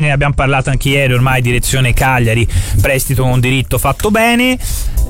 ne abbiamo parlato anche ieri, ormai direzione Cagliari, prestito con diritto fatto bene.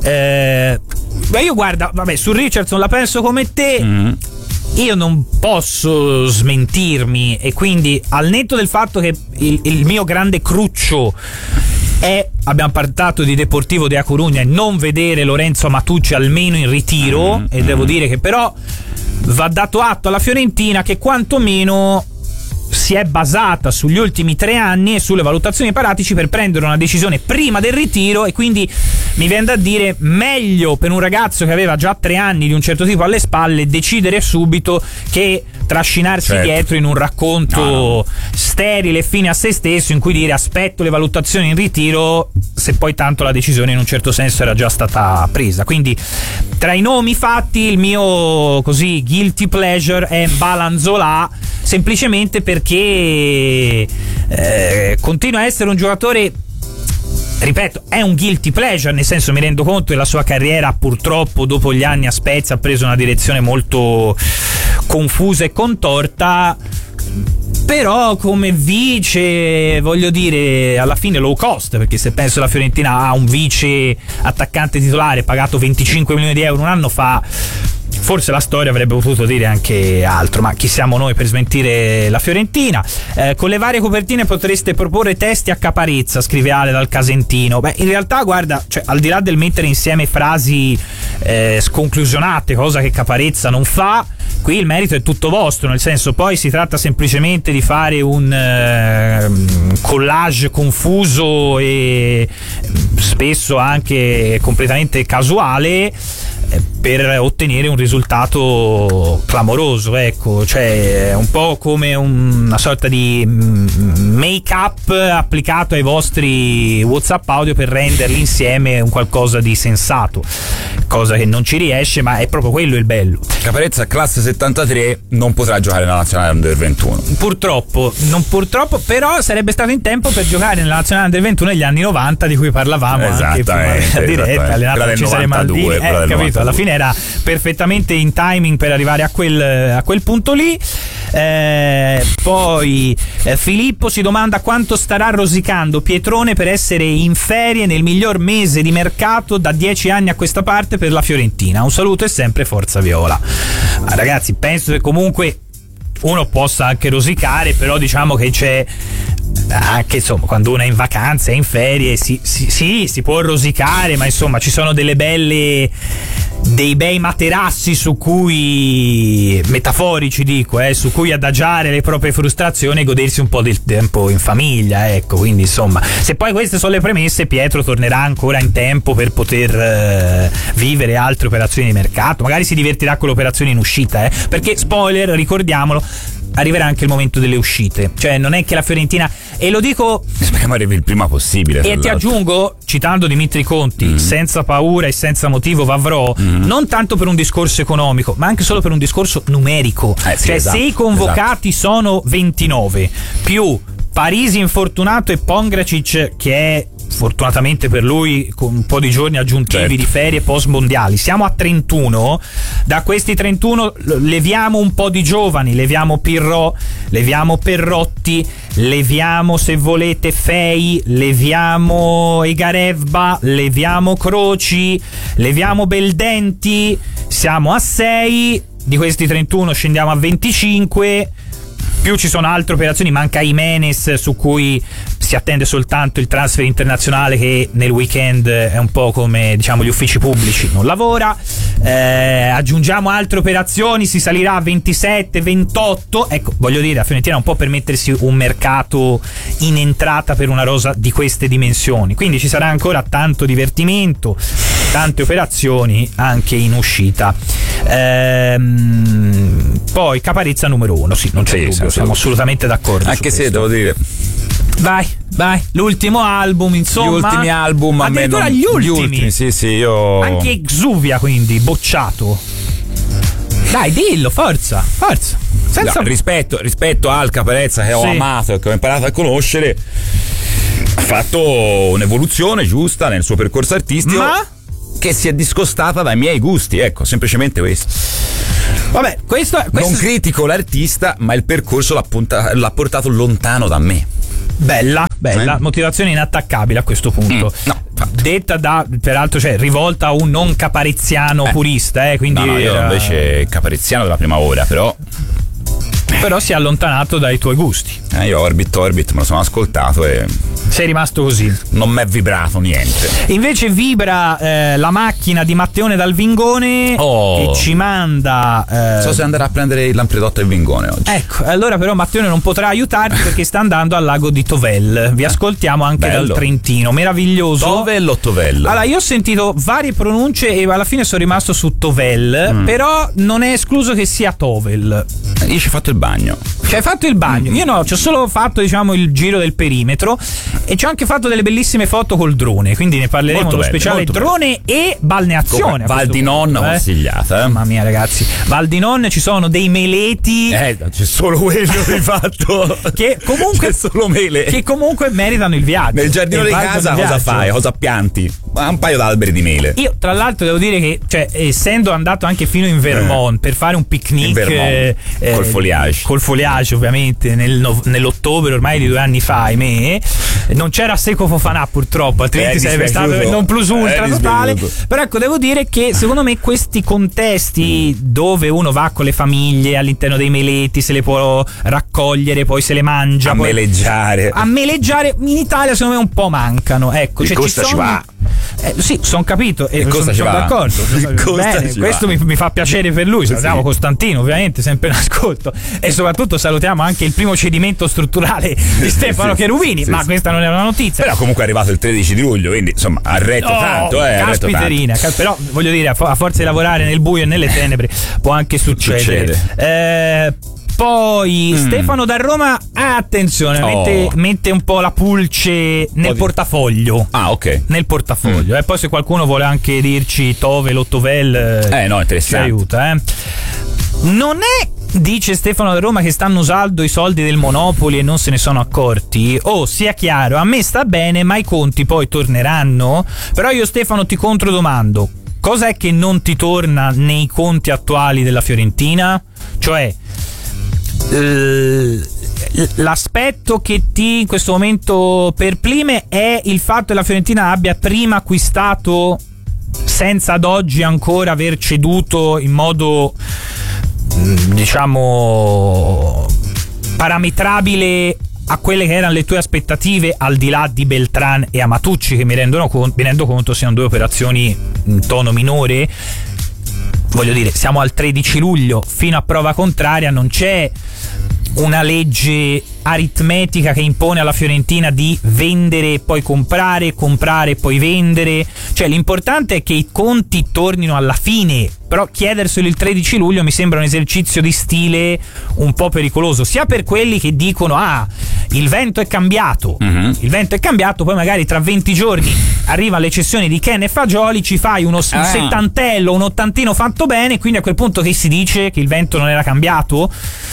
Beh, io guarda, vabbè, su Richardson la penso come te. Io non posso smentirmi, e quindi, al netto del fatto che il mio grande cruccio è, abbiamo parlato di Deportivo de A Coruña, e non vedere Lorenzo Matucci almeno in ritiro, e devo dire che però va dato atto alla Fiorentina che quantomeno si è basata sugli ultimi 3 anni e sulle valutazioni Paratici per prendere una decisione prima del ritiro, e quindi mi viene da dire meglio per un ragazzo che aveva già 3 anni di un certo tipo alle spalle decidere subito che trascinarsi dietro in un racconto sterile e fine a se stesso, in cui dire aspetto le valutazioni in ritiro, se poi tanto la decisione in un certo senso era già stata presa. Quindi tra i nomi fatti il mio così guilty pleasure è Balanzolà, semplicemente perché continua a essere un giocatore, ripeto, è un guilty pleasure, nel senso, mi rendo conto che la sua carriera purtroppo dopo gli anni a Spezia ha preso una direzione molto confusa e contorta, però come vice, voglio dire, alla fine low cost, perché se penso la Fiorentina ha un vice attaccante titolare pagato 25 milioni di euro un anno fa, forse la storia avrebbe potuto dire anche altro, ma chi siamo noi per smentire la Fiorentina? Con le varie copertine potreste proporre testi a caparezza, scrive Ale dal Casentino. Beh, in realtà, guarda, cioè, al di là del mettere insieme frasi sconclusionate, cosa che Caparezza non fa, qui il merito è tutto vostro, nel senso, poi si tratta semplicemente di fare un collage confuso e spesso anche completamente casuale per ottenere un risultato clamoroso, ecco, cioè è un po' come una sorta di make-up applicato ai vostri WhatsApp audio per renderli insieme un qualcosa di sensato, cosa che non ci riesce, ma è proprio quello il bello. Caparezza, classe 73, non potrà giocare nella nazionale under 21. Purtroppo, però sarebbe stato in tempo per giocare nella nazionale under 21 negli anni 90, di cui parlavamo anche prima diretta, allenato da Cesare Maldini, capito? Alla fine era perfettamente in timing per arrivare a quel punto lì. Poi Filippo si domanda quanto starà rosicando Pietrone per essere in ferie nel miglior mese di mercato da 10 anni a questa parte per la Fiorentina. Un saluto e sempre forza Viola. Ma ragazzi, penso che comunque uno possa anche rosicare, però diciamo che c'è anche, insomma, quando uno è in vacanza, è in ferie, si può rosicare, ma insomma ci sono dei bei materassi su cui, metaforici dico, su cui adagiare le proprie frustrazioni e godersi un po' del tempo in famiglia, ecco. Quindi insomma, se poi queste sono le premesse, Pietro tornerà ancora in tempo per poter vivere altre operazioni di mercato, magari si divertirà con le operazioni in uscita, perché spoiler, ricordiamolo, arriverà anche il momento delle uscite, cioè non è che la Fiorentina, e lo dico, speriamo arrivi il prima possibile, e ti aggiungo, citando Dimitri Conti, senza paura e senza motivo Vavrò, non tanto per un discorso economico, ma anche solo per un discorso numerico, cioè esatto, se i convocati sono 29 più Parisi infortunato e Pongracic che è fortunatamente per lui con un po' di giorni aggiuntivi di ferie post mondiali, siamo a 31. Da questi 31 leviamo un po' di giovani, leviamo Pirro, leviamo Perrotti, leviamo, se volete, Fei, leviamo Egarevba, leviamo Croci, leviamo Beldenti, siamo a 6. Di questi 31 scendiamo a 25, più ci sono altre operazioni, manca Jimenez su cui si attende soltanto il transfer internazionale, che nel weekend è un po' come, diciamo, gli uffici pubblici, non lavora. Aggiungiamo altre operazioni, si salirà a 27, 28. Ecco, voglio dire, la Fiorentina non può permettersi un mercato in entrata per una rosa di queste dimensioni, quindi ci sarà ancora tanto divertimento, tante operazioni anche in uscita. Poi Caparezza numero 1, sì, non c'è dubbio, siamo assolutamente d'accordo, anche se devo dire, vai, l'ultimo album, insomma, gli ultimi album, addirittura a me non, gli ultimi, sì, io anche Xuvia, quindi bocciato. Dai, dillo, forza. Senza... No, rispetto al Caparezza che ho amato e che ho imparato a conoscere, ha fatto un'evoluzione giusta nel suo percorso artistico, ma che si è discostata dai miei gusti, ecco, semplicemente questo. Vabbè, questo non critico l'artista, ma il percorso l'ha portato lontano da me. Bella, Beh, la motivazione è inattaccabile a questo punto. No, detta peraltro, cioè rivolta a un non capariziano purista, quindi no, io invece capariziano della prima ora, però si è allontanato dai tuoi gusti. Io Orbit me lo sono ascoltato e sei rimasto così. Non mi è vibrato niente. Invece vibra la macchina di Matteone dal Vingone che ci manda. So se andrà a prendere il lampredotto del Vingone oggi. Ecco, allora però Matteone non potrà aiutarti perché sta andando al lago di Tovel. Vi ascoltiamo anche dal Trentino. Meraviglioso. Tovel o Tovel? Allora, io ho sentito varie pronunce e alla fine sono rimasto su Tovel, però non è escluso che sia Tovel. Io ci ho fatto il bagno. Ci hai fatto il bagno? Io no, ci ho solo fatto il giro del perimetro e ci ho anche fatto delle bellissime foto col drone, quindi ne parleremo nello speciale drone e balneazione. Val di Non consigliata. Mamma mia ragazzi, Val di Non ci sono dei meleti. C'è solo quello di fatto. Che comunque c'è solo mele. Che comunque meritano il viaggio. Nel giardino di casa cosa fai? Cosa pianti? Un paio d'alberi di mele. Io tra l'altro devo dire che essendo andato anche fino in Vermont per fare un picnic col foliage ovviamente nell'ottobre ormai di 2 anni fa, ahimè, non c'era Seco Fofanà purtroppo, altrimenti sarebbe stato il non plus ultra totale. Però ecco, devo dire che secondo me questi contesti dove uno va con le famiglie all'interno dei meleti, se le può raccogliere, poi se le mangia, ameleggiare in Italia secondo me un po' mancano. Ecco, il costa ci va. Sì, sono capito e sono d'accordo. Bene, questo mi fa piacere per lui. Salutiamo Costantino, ovviamente, sempre in ascolto. E soprattutto salutiamo anche il primo cedimento strutturale di Stefano Cherubini. Ma questa non è una notizia. Però comunque è arrivato il 13 di luglio, quindi insomma ha retto tanto. Caspiterina. Però voglio dire, a forza di lavorare nel buio e nelle tenebre può anche succedere. Poi Stefano da Roma, attenzione, mette un po' la pulce nel portafoglio. Ok. Nel portafoglio. E poi se qualcuno vuole anche dirci Tovel o Tovel, interessante. ci aiuta. Non è, dice Stefano da Roma, che stanno usando i soldi del Monopoli e non se ne sono accorti. Sia chiaro, a me sta bene, ma i conti poi torneranno. Però io Stefano ti controdomando, cos'è che non ti torna nei conti attuali della Fiorentina? Cioè l'aspetto che ti in questo momento perplime è il fatto che la Fiorentina abbia prima acquistato senza ad oggi ancora aver ceduto in modo parametrabile a quelle che erano le tue aspettative, al di là di Beltran e Amatucci, che mi rendo conto siano 2 operazioni in tono minore. Voglio dire, siamo al 13 luglio, fino a prova contraria non c'è una legge aritmetica che impone alla Fiorentina di vendere e poi comprare e poi vendere. Cioè l'importante è che i conti tornino alla fine, però chiederselo il 13 luglio mi sembra un esercizio di stile un po' pericoloso, sia per quelli che dicono il vento è cambiato, il vento è cambiato, poi magari tra 20 giorni arriva le cessioni di Ken e Fagioli, ci fai un settantello, un ottantino fatto bene, quindi a quel punto che si dice che il vento non era cambiato?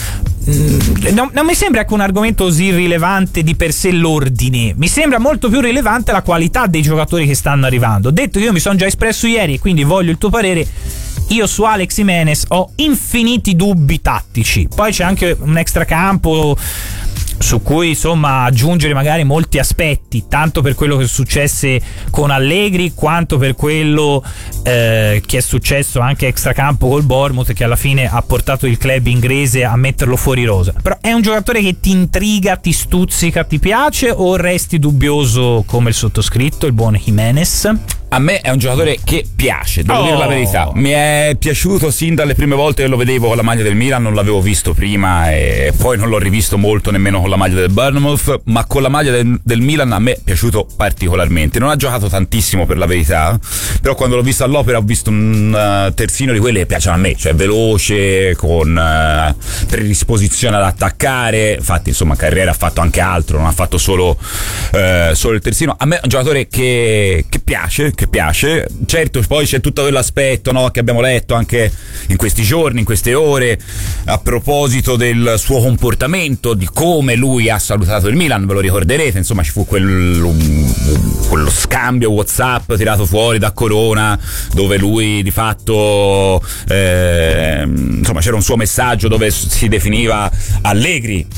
Non mi sembra un argomento così rilevante di per sé l'ordine, mi sembra molto più rilevante la qualità dei giocatori che stanno arrivando. Detto che io mi sono già espresso ieri e quindi voglio il tuo parere, io su Alex Jimenez ho infiniti dubbi tattici, poi c'è anche un extracampo su cui insomma aggiungere magari molti aspetti, tanto per quello che successe con Allegri quanto per quello che è successo anche extracampo col Bournemouth, che alla fine ha portato il club inglese a metterlo fuori rosa. Però è un giocatore che ti intriga, ti stuzzica, ti piace, o resti dubbioso come il sottoscritto, il buon Jimenez? A me è un giocatore che piace, devo dire la verità. Mi è piaciuto sin dalle prime volte che lo vedevo con la maglia del Milan, non l'avevo visto prima e poi non l'ho rivisto molto nemmeno con la maglia del Bournemouth, ma con la maglia del Milan a me è piaciuto particolarmente. Non ha giocato tantissimo per la verità, però quando l'ho visto all'Opera ho visto un terzino di quelli che piacciono a me, cioè veloce, con predisposizione ad attaccare. Infatti insomma carriera ha fatto anche altro, non ha fatto solo il terzino. A me è un giocatore che piace. Certo, poi c'è tutto quell'aspetto, no, che abbiamo letto anche in questi giorni, in queste ore, a proposito del suo comportamento, di come lui ha salutato il Milan. Ve lo ricorderete, insomma ci fu quello scambio WhatsApp tirato fuori da Corona, dove lui di fatto insomma c'era un suo messaggio dove si definiva Allegri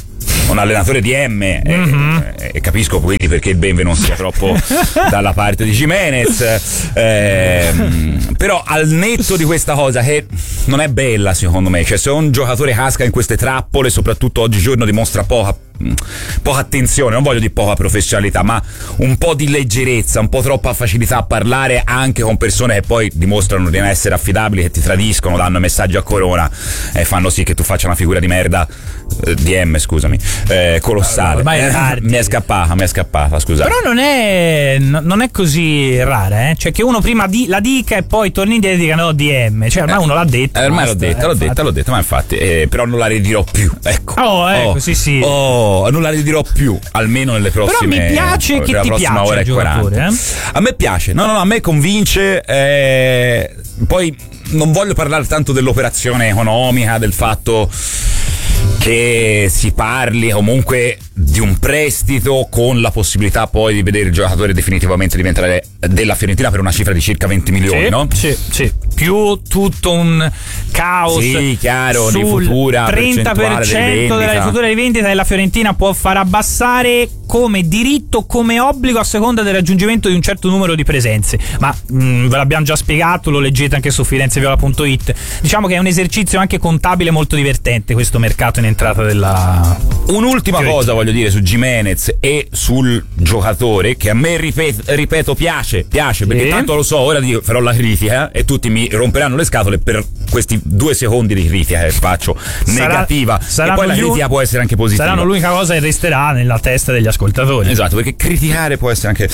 un allenatore DM e capisco quindi perché il Benve non sia troppo dalla parte di Gimenez, però al netto di questa cosa che non è bella secondo me, cioè se un giocatore casca in queste trappole, soprattutto oggigiorno dimostra poca attenzione, non voglio dire poca professionalità, ma un po' di leggerezza, un po' troppa facilità a parlare anche con persone che poi dimostrano di non essere affidabili, che ti tradiscono, danno messaggi a Corona e fanno sì che tu faccia una figura di merda, DM scusami, colossale. Mi è scappata, scusate. Però non è così rara, cioè che uno prima la dica e poi torni indietro e dica no DM, cioè ormai uno l'ha detto. Ormai l'ho detto, ma infatti però non la ridirò più, ecco. Sì. Non la ridirò più, almeno nelle prossime. Però mi piace che ti piace ora il giocatore, A me piace, no, a me convince. Poi non voglio parlare tanto dell'operazione economica, del fatto che si parli comunque di un prestito con la possibilità poi di vedere il giocatore definitivamente diventare della Fiorentina per una cifra di circa 20 milioni, no? Sì. Più tutto un caos. Sì, chiaro, di futura 30% della futura rivendita della Fiorentina può far abbassare come diritto, come obbligo a seconda del raggiungimento di un certo numero di presenze. Ma ve l'abbiamo già spiegato, lo leggete anche su firenzeviola.it. Diciamo che è un esercizio anche contabile molto divertente questo mercato in entrata della... Un'ultima cosa voglio dire su Gimenez e sul giocatore, che a me ripeto piace perché tanto lo so, ora farò la critica e tutti mi romperanno le scatole per questi 2 secondi di critica che faccio negativa, e poi la critica può essere anche positiva. Saranno l'unica cosa che resterà nella testa degli ascoltatori. Esatto, perché criticare può essere anche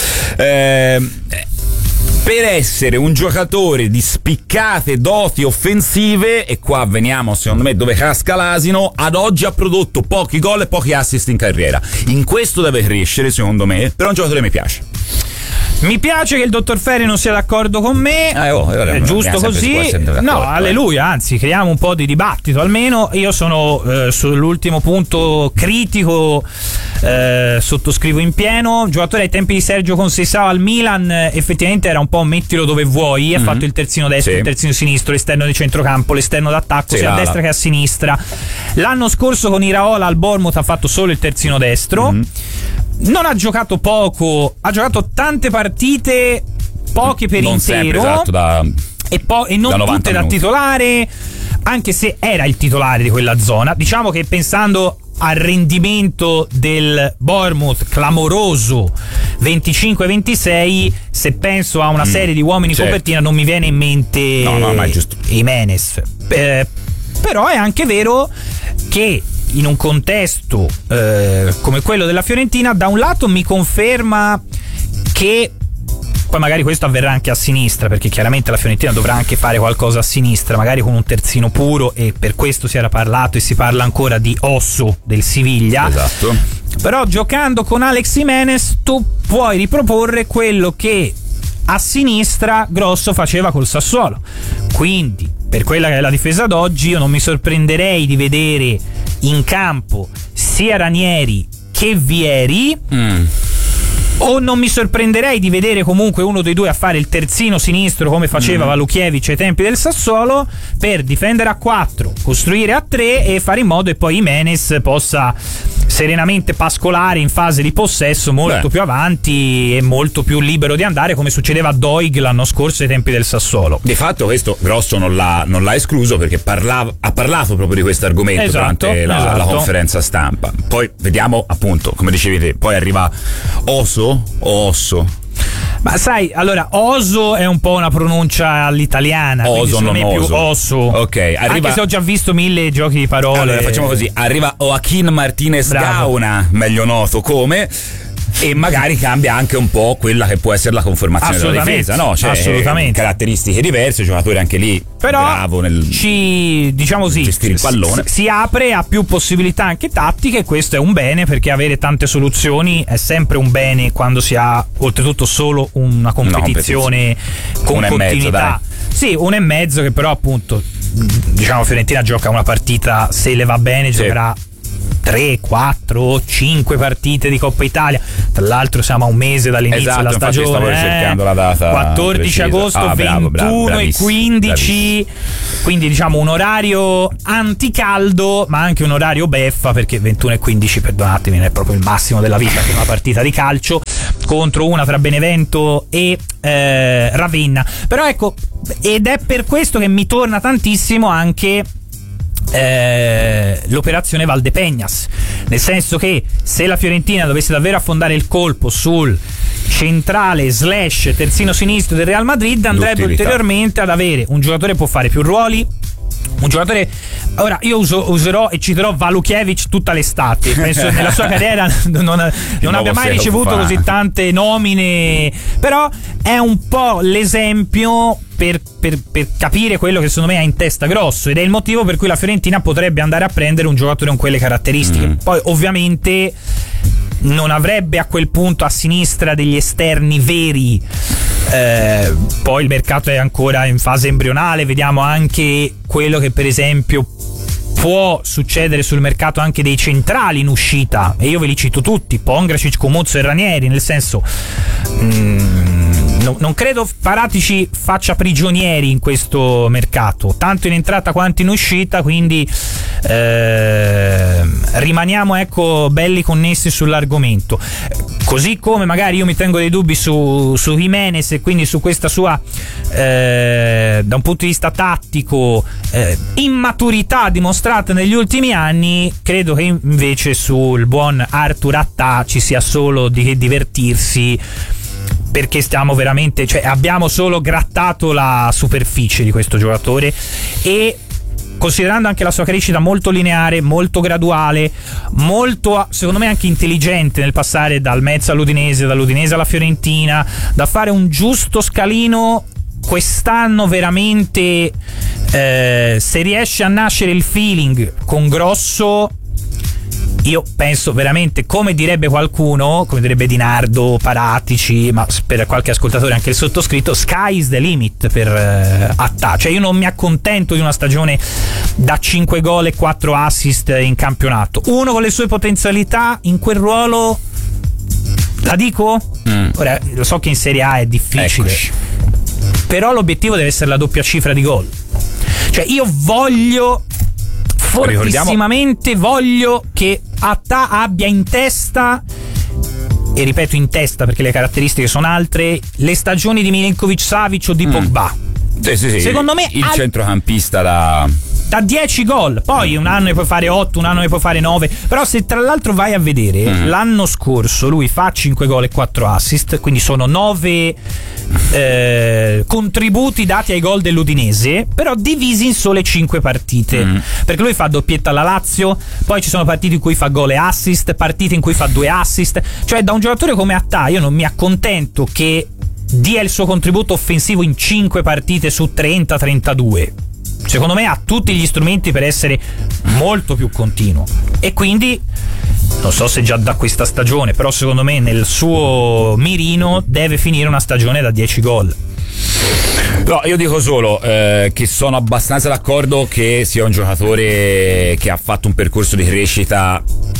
per essere un giocatore di spiccate doti offensive, e qua veniamo secondo me dove casca l'asino, ad oggi ha prodotto pochi gol e pochi assist in carriera. In questo deve crescere secondo me, però un giocatore mi piace. Mi piace che il dottor Ferri non sia d'accordo con me, è giusto così. No, alleluia, anzi creiamo un po' di dibattito almeno. Io sono sull'ultimo punto critico, sottoscrivo in pieno. Giocatore ai tempi di Sergio Conceição al Milan effettivamente era un po' mettilo dove vuoi, ha fatto il terzino destro, il terzino sinistro, l'esterno di centrocampo, l'esterno d'attacco, sia a destra che a sinistra. L'anno scorso con Iraola al Bournemouth ha fatto solo il terzino destro. Non ha giocato poco, ha giocato tante partite, poche per non intero, sempre, e non tutte da titolare, anche se era il titolare di quella zona. Diciamo che pensando al rendimento del Bournemouth clamoroso 25-26, se penso a una serie di uomini copertina non mi viene in mente ma è giusto. Jimenez, però è anche vero che in un contesto come quello della Fiorentina, da un lato mi conferma che poi magari questo avverrà anche a sinistra, perché chiaramente la Fiorentina dovrà anche fare qualcosa a sinistra, magari con un terzino puro, e per questo si era parlato e si parla ancora di Osso del Siviglia. Esatto. Però giocando con Alex Jimenez tu puoi riproporre quello che a sinistra Grosso faceva col Sassuolo, quindi per quella che è la difesa d'oggi io non mi sorprenderei di vedere in campo sia Ranieri che Vieri, o non mi sorprenderei di vedere comunque uno dei due a fare il terzino sinistro come faceva Walukiewicz ai tempi del Sassuolo, per difendere a 4, costruire a 3 e fare in modo che poi Jimenez possa serenamente pascolare in fase di possesso molto più avanti e molto più libero di andare, come succedeva a Doig l'anno scorso ai tempi del Sassuolo. Di fatto questo Grosso non l'ha escluso, perché ha parlato proprio di questo argomento durante la conferenza stampa. Poi vediamo, appunto, come dicevi te, poi arriva Osso. Ma sai, allora Oso è un po' una pronuncia all'italiana, Oso, non è più Oso. Ok, arriva... Anche se ho già visto 1000 giochi di parole. Allora facciamo così, arriva Joaquín Martínez Gauna, meglio noto come, e magari cambia anche un po' quella che può essere la conformazione della difesa, no? Cioè, assolutamente. Caratteristiche diverse, giocatore anche lì però bravo nel diciamo gestire il pallone. Si apre a più possibilità anche tattiche, e questo è un bene, perché avere tante soluzioni è sempre un bene quando si ha oltretutto solo una competizione con continuità. Sì, 1,5, che però appunto diciamo Fiorentina gioca una partita, se le va bene giocherà 3, 4, 5 partite di Coppa Italia. Tra l'altro siamo a un mese dall'inizio della stagione. Stavo cercando la data 14 precisa. Agosto, 21 e 15. Bravissimo. Quindi diciamo un orario anticaldo, ma anche un orario beffa, perché 21 e 15, perdonatemi, non è proprio il massimo della vita per una partita di calcio contro una tra Benevento e Ravenna. Però ecco, ed è per questo che mi torna tantissimo anche l'operazione Valdepeñas, nel senso che se la Fiorentina dovesse davvero affondare il colpo sul centrale / terzino sinistro del Real Madrid, andrebbe ulteriormente ad avere un giocatore che può fare più ruoli, un giocatore. Ora io userò e citerò Valukiewicz tutta l'estate. Penso che nella sua carriera non abbia mai ricevuto così tante nomine, però è un po' l'esempio per capire quello che secondo me ha in testa Grosso, ed è il motivo per cui la Fiorentina potrebbe andare a prendere un giocatore con quelle caratteristiche. Poi ovviamente non avrebbe a quel punto a sinistra degli esterni veri. Poi il mercato è ancora in fase embrionale, vediamo anche quello che per esempio può succedere sul mercato anche dei centrali in uscita, e io ve li cito tutti: Pongracic, Comuzzo e Ranieri, nel senso non credo Paratici faccia prigionieri in questo mercato, tanto in entrata quanto in uscita, quindi rimaniamo ecco belli connessi sull'argomento. Così come magari io mi tengo dei dubbi su Jimenez e quindi su questa sua da un punto di vista tattico immaturità dimostrata negli ultimi anni, credo che invece sul buon Arthur Attà ci sia solo di che divertirsi, perché stiamo veramente, cioè abbiamo solo grattato la superficie di questo giocatore, e considerando anche la sua crescita molto lineare, molto graduale, molto secondo me anche intelligente nel passare dal Mezzo all'Udinese, dall'Udinese alla Fiorentina, da fare un giusto scalino quest'anno veramente, se riesce a nascere il feeling con Grosso, io penso veramente, come direbbe qualcuno, come direbbe Di Nardo, Paratici, ma per qualche ascoltatore anche il sottoscritto, sky is the limit per Attà. Cioè io non mi accontento di una stagione da 5 gol e 4 assist in campionato. Uno con le sue potenzialità in quel ruolo, la dico? Ora lo so che in Serie A è difficile. Eccoci. Però l'obiettivo deve essere la doppia cifra di gol. Cioè io voglio fortissimamente voglio che Attà abbia in testa, e ripeto in testa perché le caratteristiche sono altre, le stagioni di Milinkovic-Savic o di Pogba. Sì. Secondo me il centrocampista da 10 gol, poi un anno ne puoi fare 8, un anno ne puoi fare 9, però se tra l'altro vai a vedere l'anno scorso lui fa 5 gol e 4 assist, quindi sono 9 contributi dati ai gol dell'Udinese, però divisi in sole 5 partite, perché lui fa doppietta alla Lazio, poi ci sono partite in cui fa gol e assist, partite in cui fa 2 assist, cioè da un giocatore come Attà io non mi accontento che dia il suo contributo offensivo in 5 partite su 30-32. Secondo me ha tutti gli strumenti per essere molto più continuo, e quindi non so se già da questa stagione, però secondo me nel suo mirino deve finire una stagione da 10 gol. No, io dico solo che sono abbastanza d'accordo che sia un giocatore che ha fatto un percorso di crescita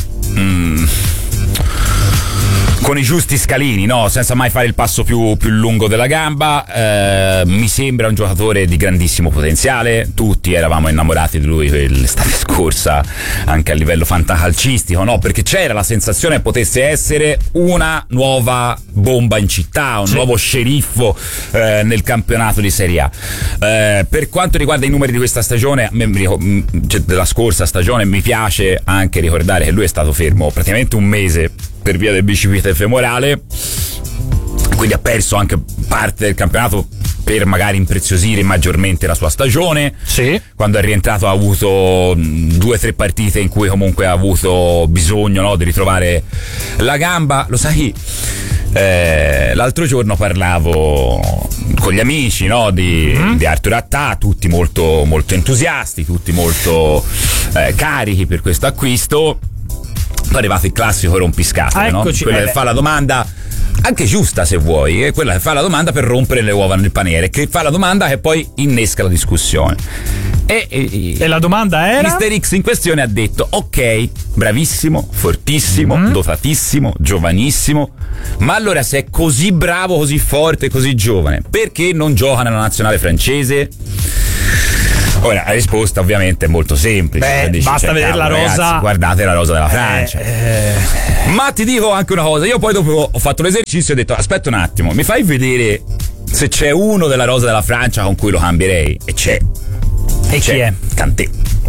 con i giusti scalini, no? Senza mai fare il passo più lungo della gamba. Mi sembra un giocatore di grandissimo potenziale, tutti eravamo innamorati di lui l'estate scorsa anche a livello fantacalcistico, no? Perché c'era la sensazione che potesse essere una nuova bomba in città, un nuovo sceriffo nel campionato di Serie A. Per quanto riguarda i numeri di questa stagione, della scorsa stagione, mi piace anche ricordare che lui è stato fermo praticamente un mese per via del bicipite femorale, quindi ha perso anche parte del campionato per magari impreziosire maggiormente la sua stagione. Sì. Quando è rientrato ha avuto 2 o 3 partite in cui comunque ha avuto bisogno, no, di ritrovare la gamba. Lo sai, l'altro giorno parlavo con gli amici, no, di Arthur Attà, tutti molto, molto entusiasti, tutti molto carichi per questo acquisto. Poi è arrivato il classico rompiscatole, no? Quello che fa la domanda, anche giusta se vuoi, è quella che fa la domanda per rompere le uova nel paniere, che fa la domanda che poi innesca la discussione. E la domanda era? Mister X in questione ha detto: ok, bravissimo, fortissimo, dotatissimo, giovanissimo, ma allora se è così bravo, così forte, così giovane, perché non gioca nella nazionale francese? Ora, la risposta ovviamente è molto semplice. Beh, basta vedere la rosa. Ragazzi, guardate la rosa della Francia. Ma ti dico anche una cosa, io poi dopo ho fatto l'esercizio e ho detto: aspetta un attimo, mi fai vedere se c'è uno della rosa della Francia con cui lo cambierei? E c'è. E chi è? Kanté.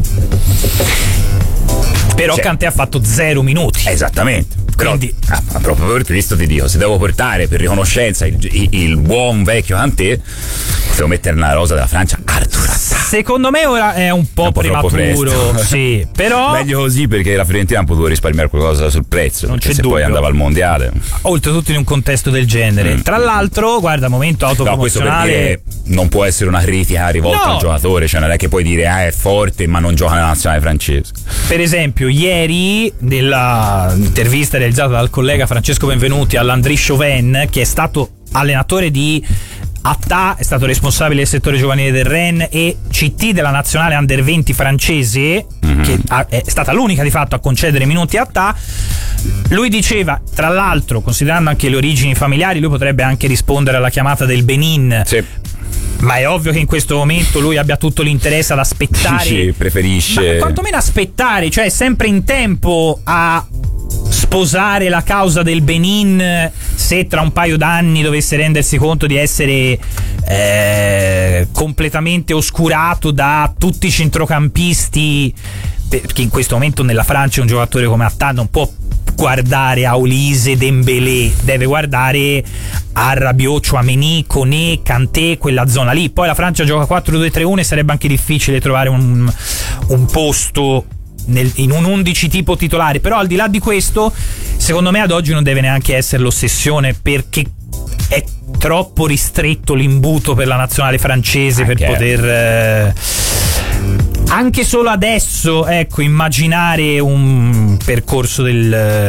Però Kanté ha fatto 0 minuti. Esattamente. Quindi, proprio per questo ti dico, se devo portare per riconoscenza il buon vecchio Kanté, devo mettere nella rosa della Francia Arthur Atta. Secondo me ora è un po' prematuro, sì, però meglio così, perché la Fiorentina ha potuto risparmiare qualcosa sul prezzo, non c'è se dubbio. Poi andava al mondiale. Oltretutto in un contesto del genere. Tra l'altro, guarda, momento autopromozionale. No, questo perché non può essere una critica rivolta al giocatore, cioè non è che puoi dire è forte ma non gioca nella nazionale francese. Per esempio, ieri nella intervista realizzata dal collega Francesco Benvenuti all'André Chauvin, che è stato allenatore di Atta, è stato responsabile del settore giovanile del Rennes e CT della nazionale Under 20 francese, che è stata l'unica di fatto a concedere minuti a Atta. Lui diceva, tra l'altro, considerando anche le origini familiari, lui potrebbe anche rispondere alla chiamata del Benin. Sì. Ma è ovvio che in questo momento lui abbia tutto l'interesse ad aspettare. Sì, preferisce. Ma quantomeno aspettare, cioè sempre in tempo a sposare la causa del Benin, se tra un paio d'anni dovesse rendersi conto di essere completamente oscurato da tutti i centrocampisti, perché in questo momento nella Francia un giocatore come Atta non può guardare a Olise, Dembélé, deve guardare a Rabiot, Tchouaméni, Koné, Kanté, quella zona lì. Poi la Francia gioca 4-2-3-1 e sarebbe anche difficile trovare un posto in un 11 tipo titolare, però al di là di questo secondo me ad oggi non deve neanche essere l'ossessione, perché è troppo ristretto l'imbuto per la nazionale francese per poter anche solo adesso, ecco, immaginare un percorso del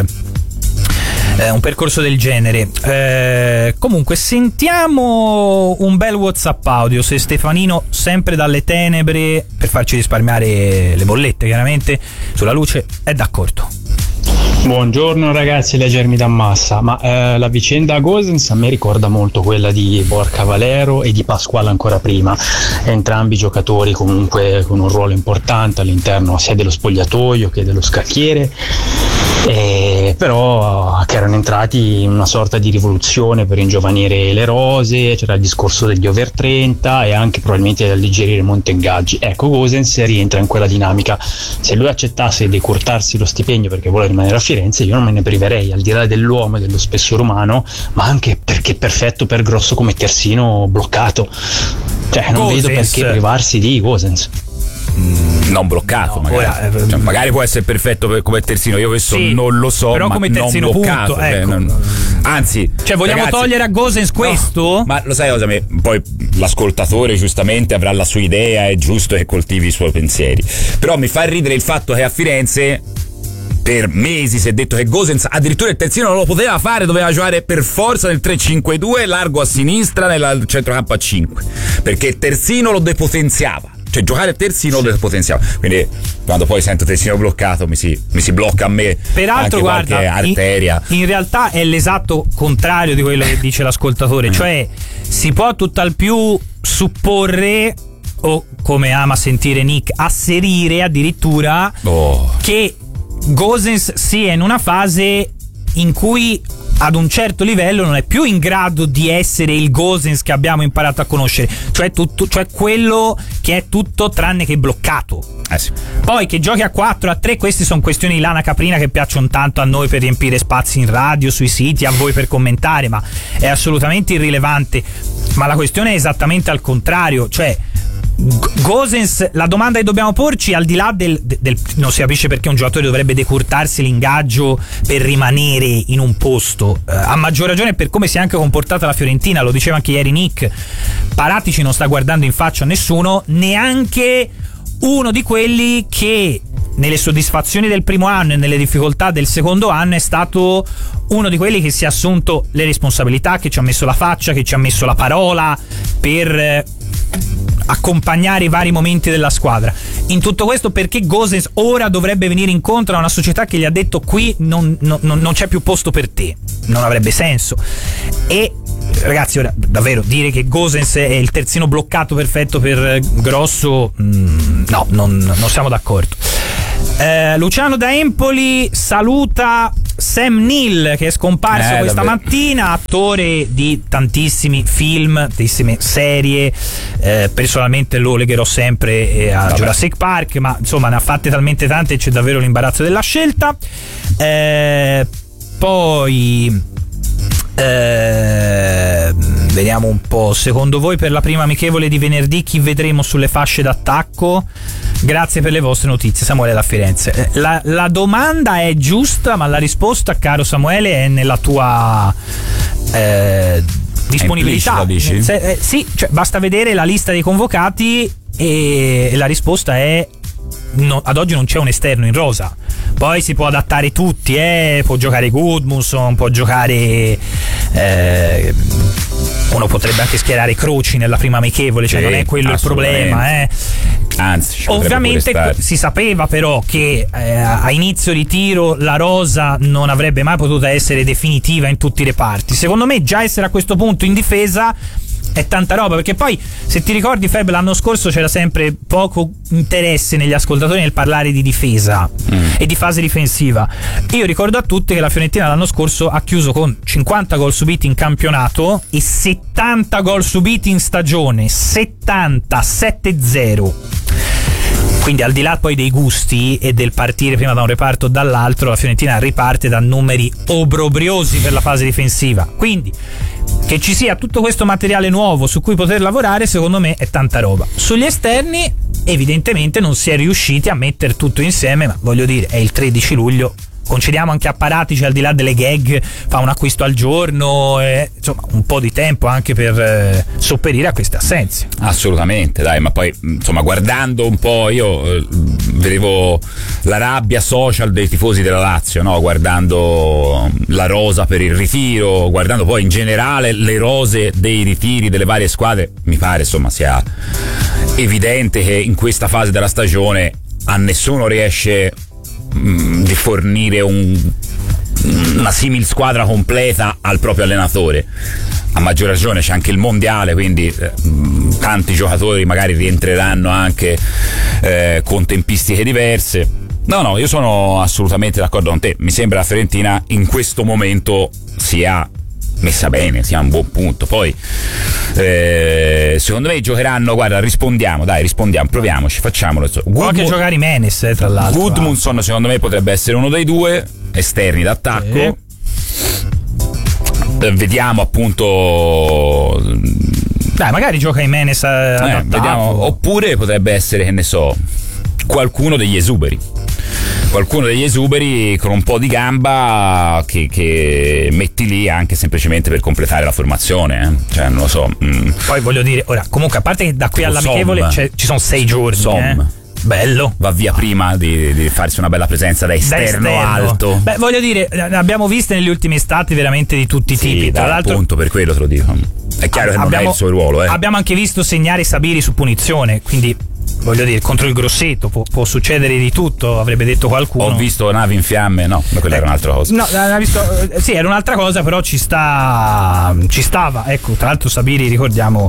genere. Comunque sentiamo un bel WhatsApp audio, se Stefanino, sempre dalle tenebre, per farci risparmiare le bollette chiaramente, sulla luce è d'accordo. Buongiorno ragazzi, leggermi da massa, ma la vicenda Gosens a me ricorda molto quella di Borca Valero e di Pasquale ancora prima, entrambi giocatori comunque con un ruolo importante all'interno sia dello spogliatoio che dello scacchiere, però che erano entrati in una sorta di rivoluzione per ingiovanire le rose. C'era il discorso degli over 30 e anche probabilmente di alleggerire monte ingaggi. Ecco, Gosens rientra in quella dinamica. Se lui accettasse di decurtarsi lo stipendio perché vuole rimanere a Firenze, io non me ne priverei, al di là dell'uomo e dello spessore umano, ma anche perché è perfetto per grosso come terzino bloccato, cioè non vedo perché privarsi di Gosens. Non bloccato, no, magari. Cioè, magari può essere perfetto come terzino, io questo non lo so, però ma come terzino non bloccato, punto, ecco. Anzi, cioè vogliamo togliere a Gosens questo? No, ma lo sai cosa, poi l'ascoltatore giustamente avrà la sua idea, è giusto che coltivi i suoi pensieri, però mi fa ridere il fatto che a Firenze per mesi si è detto che Gosens addirittura il terzino non lo poteva fare, doveva giocare per forza nel 3-5-2, largo a sinistra nel centrocampo a 5, perché il terzino lo depotenziava, cioè giocare il terzino lo depotenziava. Quindi quando poi sento terzino bloccato mi si blocca a me. Peraltro, anche guarda, arteria. In realtà è l'esatto contrario di quello che dice l'ascoltatore, cioè si può tutt'al più supporre, o come ama sentire Nick, asserire addirittura che Gosens sia in una fase in cui ad un certo livello non è più in grado di essere il Gosens che abbiamo imparato a conoscere, cioè quello che è tutto tranne che bloccato. Sì. Poi che giochi a 4, a 3, queste sono questioni di lana caprina che piacciono tanto a noi per riempire spazi in radio, sui siti, a voi per commentare, ma è assolutamente irrilevante. Ma la questione è esattamente al contrario, cioè Gosens, la domanda che dobbiamo porci, al di là del non si capisce perché un giocatore dovrebbe decurtarsi l'ingaggio per rimanere in un posto, a maggior ragione per come si è anche comportata la Fiorentina. Lo diceva anche ieri Nick, Paratici non sta guardando in faccia a nessuno, neanche uno di quelli che nelle soddisfazioni del primo anno e nelle difficoltà del secondo anno è stato uno di quelli che si è assunto le responsabilità, che ci ha messo la faccia, che ci ha messo la parola per accompagnare i vari momenti della squadra. In tutto questo, perché Gosens ora dovrebbe venire incontro a una società che gli ha detto qui non c'è più posto per te, non avrebbe senso. E ragazzi, ora davvero dire che Gosens è il terzino bloccato perfetto per Grosso, no, non siamo d'accordo. Luciano da Empoli saluta Sam Neill, che è scomparso questa mattina, attore di tantissimi film, tantissime serie, personalmente lo legherò sempre a Jurassic Park, ma insomma ne ha fatte talmente tante e c'è davvero l'imbarazzo della scelta. Poi vediamo un po', secondo voi per la prima amichevole di venerdì chi vedremo sulle fasce d'attacco? Grazie per le vostre notizie, Samuele da Firenze. La domanda è giusta, ma la risposta, caro Samuele, è nella tua disponibilità. Dici? Sì, cioè basta vedere la lista dei convocati e la risposta è no, ad oggi non c'è un esterno in rosa. Poi si può adattare tutti, può giocare Gudmundsson, può giocare uno potrebbe anche schierare Croci nella prima amichevole, cioè non è quello il problema, Anzi, ovviamente si sapeva però che a inizio di tiro la rosa non avrebbe mai potuto essere definitiva in tutti i reparti. Secondo me già essere a questo punto in difesa è tanta roba, perché poi se ti ricordi Feb, l'anno scorso c'era sempre poco interesse negli ascoltatori nel parlare di difesa e di fase difensiva. Io ricordo a tutti che la Fiorentina l'anno scorso ha chiuso con 50 gol subiti in campionato e 70 gol subiti in stagione, 7-0. Quindi al di là poi dei gusti e del partire prima da un reparto o dall'altro, la Fiorentina riparte da numeri obbrobriosi per la fase difensiva. Quindi che ci sia tutto questo materiale nuovo su cui poter lavorare, secondo me è tanta roba. Sugli esterni evidentemente non si è riusciti a mettere tutto insieme, ma voglio dire, è il 13 luglio, concediamo anche a Paratici, al di là delle gag, fa un acquisto al giorno, insomma un po' di tempo anche per sopperire a queste assenze. Assolutamente, dai, ma poi insomma guardando un po', io vedevo la rabbia social dei tifosi della Lazio, no? Guardando la rosa per il ritiro, guardando poi in generale le rose dei ritiri delle varie squadre, mi pare insomma sia evidente che in questa fase della stagione a nessuno riesce di fornire una simil squadra completa al proprio allenatore. A maggior ragione c'è anche il mondiale, quindi tanti giocatori magari rientreranno anche con tempistiche diverse. No, io sono assolutamente d'accordo con te. Mi sembra la Fiorentina in questo momento sia messa bene, sia un buon punto. Poi secondo me giocheranno, guarda, rispondiamo, proviamoci, facciamolo. Può anche giocare Jimenez, tra l'altro. Gudmundsson secondo me potrebbe essere uno dei due esterni d'attacco. Vediamo appunto, dai, magari gioca Jimenez vediamo, oppure potrebbe essere, che ne so, qualcuno degli esuberi con un po' di gamba che metti lì anche semplicemente per completare la formazione, cioè non lo so. Poi voglio dire, ora comunque a parte che da qui all'amichevole ci sono 6 giorni, bello, va via prima di farsi una bella presenza da esterno alto. Beh, voglio dire, ne abbiamo viste negli ultimi stati veramente di tutti i tipi, tra l'altro, appunto per quello te lo dico, è chiaro che non è il suo ruolo. Abbiamo anche visto segnare Sabiri su punizione, quindi voglio dire, contro il Grosseto può succedere di tutto, avrebbe detto qualcuno. Ho visto navi in fiamme, no, ma quella era un'altra cosa. No, sì, era un'altra cosa, però ci stava. Ecco, tra l'altro Sabiri, ricordiamo,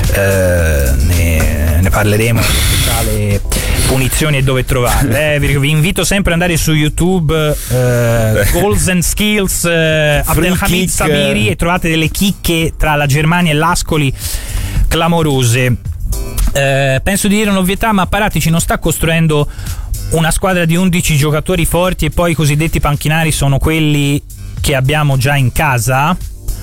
ne parleremo nella speciale punizioni e dove trovarle. Vi invito sempre ad andare su YouTube, Goals and Skills Abdelhamid Sabiri, e trovate delle chicche tra la Germania e l'Ascoli clamorose. Penso di dire un'ovvietà, ma Paratici non sta costruendo una squadra di 11 giocatori forti e poi i cosiddetti panchinari sono quelli che abbiamo già in casa?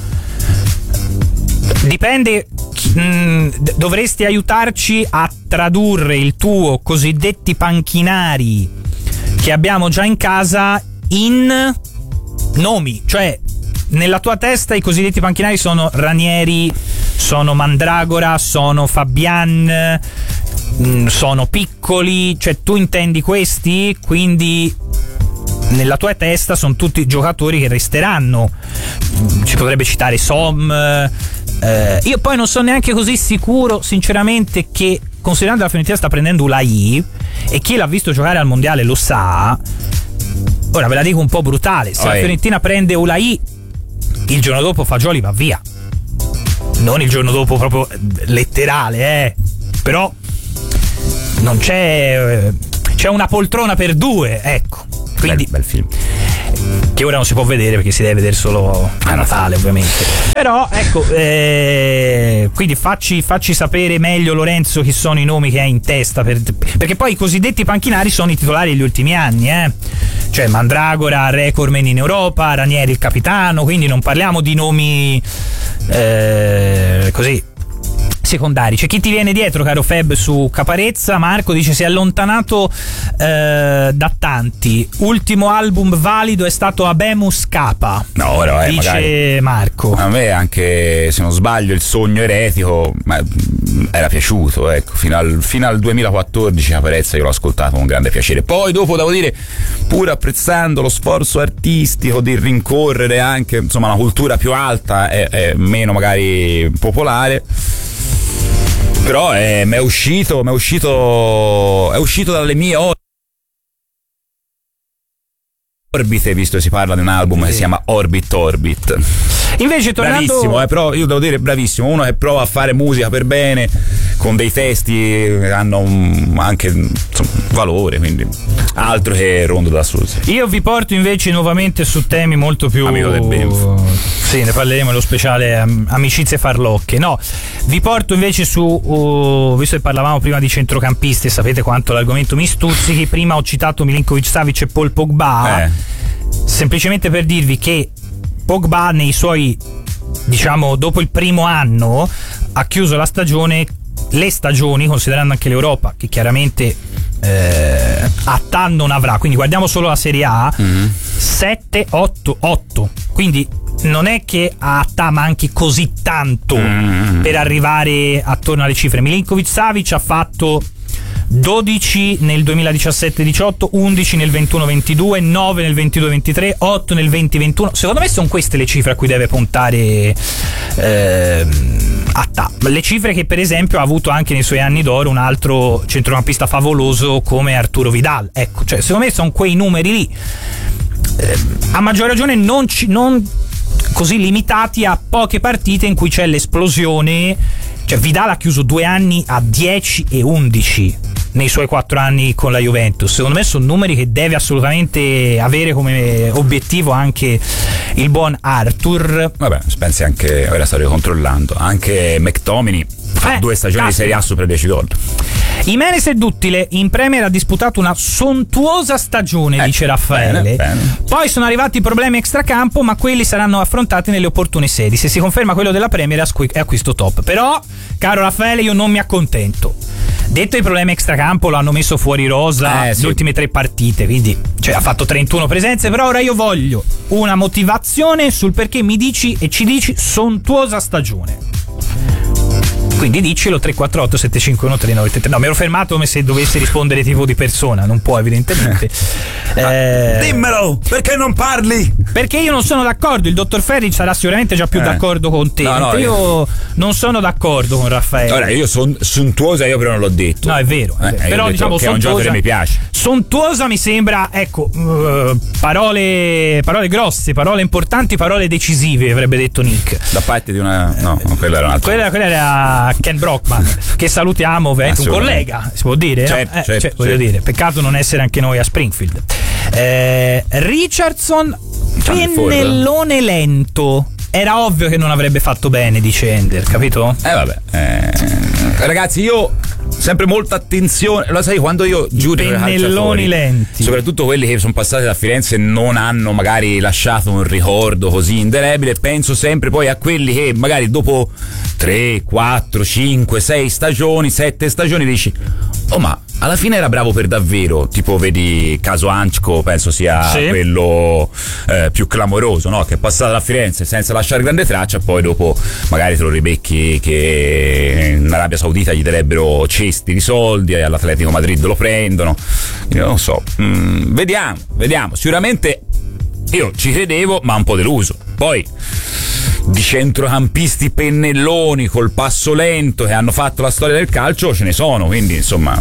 Dipende, dovresti aiutarci a tradurre il tuo cosiddetti panchinari che abbiamo già in casa in nomi, cioè nella tua testa i cosiddetti panchinari sono Ranieri, sono Mandragora, sono Fabian, sono Piccoli, cioè tu intendi questi, quindi nella tua testa sono tutti giocatori che resteranno. Ci potrebbe citare Som, Io poi non sono neanche così sicuro sinceramente che, considerando la Fiorentina sta prendendo Ulai e chi l'ha visto giocare al mondiale lo sa, ora ve la dico un po' brutale, se la Fiorentina prende Ulai il giorno dopo Fagioli va via, non il giorno dopo proprio letterale, però non c'è una poltrona per due, ecco, quindi bel film che ora non si può vedere perché si deve vedere solo a Natale ovviamente, però ecco, quindi facci sapere meglio, Lorenzo, chi sono i nomi che hai in testa, perché poi i cosiddetti panchinari sono i titolari degli ultimi anni, cioè Mandragora, recordman in Europa, Ranieri il capitano, quindi non parliamo di nomi così secondari. C'è chi ti viene dietro, caro Feb, su Caparezza. Marco dice: si è allontanato da tanti, ultimo album valido è stato Abemus Capa. No, ora dice magari, Marco. a me anche, se non sbaglio, il sogno eretico era piaciuto, ecco, fino al 2014 Caparezza io l'ho ascoltato con grande piacere. Poi dopo, devo dire, pur apprezzando lo sforzo artistico di rincorrere anche, insomma, una cultura più alta e meno magari popolare, però è uscito dalle mie orbite, visto che si parla di un album che si chiama Orbit. Invece tornando, bravissimo, però io devo dire bravissimo, uno che prova a fare musica per bene con dei testi che hanno anche, insomma, valore, quindi altro che rondo da Susi. Io vi porto invece nuovamente su temi molto più amico del Benf. Sì, ne parleremo nello speciale Amicizie Farlocche. No, vi porto invece su visto che parlavamo prima di centrocampisti, sapete quanto l'argomento mi stuzzichi. Prima ho citato Milinkovic-Savic e Paul Pogba, semplicemente per dirvi che Pogba nei suoi, diciamo, dopo il primo anno ha chiuso le stagioni, considerando anche l'Europa, che chiaramente a TAN non avrà, quindi guardiamo solo la Serie A, 7-8-8, quindi non è che a TAN manchi così tanto per arrivare attorno alle cifre. Milinkovic-Savic ha fatto 12 nel 2017-18, 11 nel 21-22, 9 nel 22-23, 8 nel 20-21. Secondo me sono queste le cifre a cui deve puntare Atta. Le cifre che per esempio ha avuto anche nei suoi anni d'oro un altro centrocampista favoloso come Arturo Vidal. Ecco, cioè secondo me sono quei numeri lì, a maggior ragione non così limitati a poche partite in cui c'è l'esplosione. Cioè Vidal ha chiuso 2 anni a 10 e 11 nei suoi 4 anni con la Juventus. Secondo me sono numeri che deve assolutamente avere come obiettivo anche il buon Arthur. Vabbè, pensi anche, ora sto ricontrollando, anche McTominay fa 2 stagioni di Serie A sopra 10 gol. Jimenez e Duttile in Premier ha disputato una sontuosa stagione, dice Raffaele. Bene. Poi sono arrivati i problemi extracampo, ma quelli saranno affrontati nelle opportune sedi. Se si conferma quello della Premier è acquisto top. Però, caro Raffaele, io non mi accontento. Detto i problemi extracampo, lo hanno messo fuori rosa le ultime 3 partite, quindi ha fatto 31 presenze. Però ora io voglio una motivazione sul perché mi dici e ci dici sontuosa stagione. Quindi diccelo 348 751 3933. No, mi ero fermato come se dovessi rispondere tipo di persona, non può evidentemente. Dimmelo, perché non parli? Perché io non sono d'accordo, il dottor Ferri sarà sicuramente già più d'accordo con te. No, io non sono d'accordo con Raffaele. Ora, io sono sontuosa, io però non l'ho detto. No, è vero. Però diciamo che è un gioco che mi piace. Sontuosa mi sembra, ecco, parole grosse, parole importanti, parole decisive, avrebbe detto Nick. Da parte di una... No, quella era un'altra. Quella era Ken Brockman, che salutiamo, ovviamente un collega, si può dire? Certo, voglio dire, peccato non essere anche noi a Springfield. Richardson, pennellone lento. Era ovvio che non avrebbe fatto bene, dice Ender, capito? Ragazzi, io sempre molta attenzione, lo sai, quando io giudico i calciatori, lenti, soprattutto quelli che sono passati da Firenze e non hanno magari lasciato un ricordo così indelebile, penso sempre poi a quelli che magari dopo 3, 4, 5, 6 stagioni, 7 stagioni dici: oh, ma alla fine era bravo per davvero. Tipo, vedi caso Anchko, penso sia quello più clamoroso, no? Che è passato da Firenze senza lasciare grande traccia, poi dopo magari te lo ribecchi che in Arabia Saudita gli darebbero cesti di soldi e all'Atletico Madrid lo prendono. Io non so, vediamo. Sicuramente io ci credevo, ma un po' deluso. Poi di centrocampisti pennelloni col passo lento che hanno fatto la storia del calcio ce ne sono, quindi insomma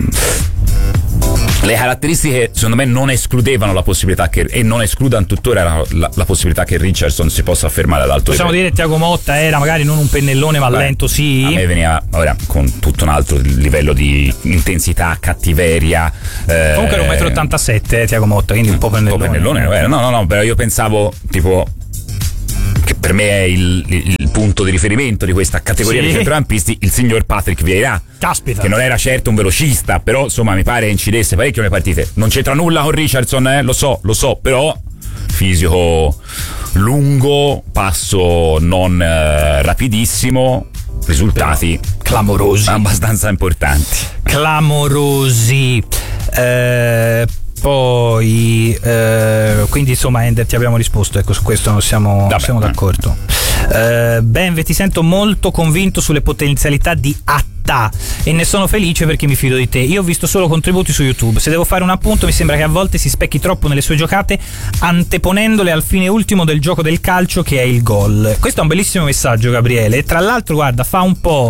le caratteristiche secondo me non escludevano la possibilità e non escludano tuttora la possibilità che Richarlison si possa affermare ad alto livello. Possiamo dire che Thiago Motta era magari non un pennellone ma lento, sì. A me veniva ora con tutto un altro livello di intensità, cattiveria. Comunque era 1,87 m Thiago Motta, quindi un po' pennellone. No, però io pensavo tipo che per me è il punto di riferimento di questa categoria di centrocampisti, il signor Patrick Vieira. Caspita. Che non era certo un velocista, però insomma mi pare incidesse parecchio nelle partite. Non c'entra nulla con Richarlison, lo so, però fisico lungo, passo non rapidissimo, risultati clamorosi, abbastanza importanti. Clamorosi. Poi quindi insomma Ender ti abbiamo risposto, ecco, su questo siamo d'accordo. Ben, ti sento molto convinto sulle potenzialità di Attà e ne sono felice perché mi fido di te. Io ho visto solo contributi su YouTube. Se devo fare un appunto, mi sembra che a volte si specchi troppo nelle sue giocate, anteponendole al fine ultimo del gioco del calcio, che è il gol. Questo è un bellissimo messaggio, Gabriele. Tra l'altro, guarda, fa un po'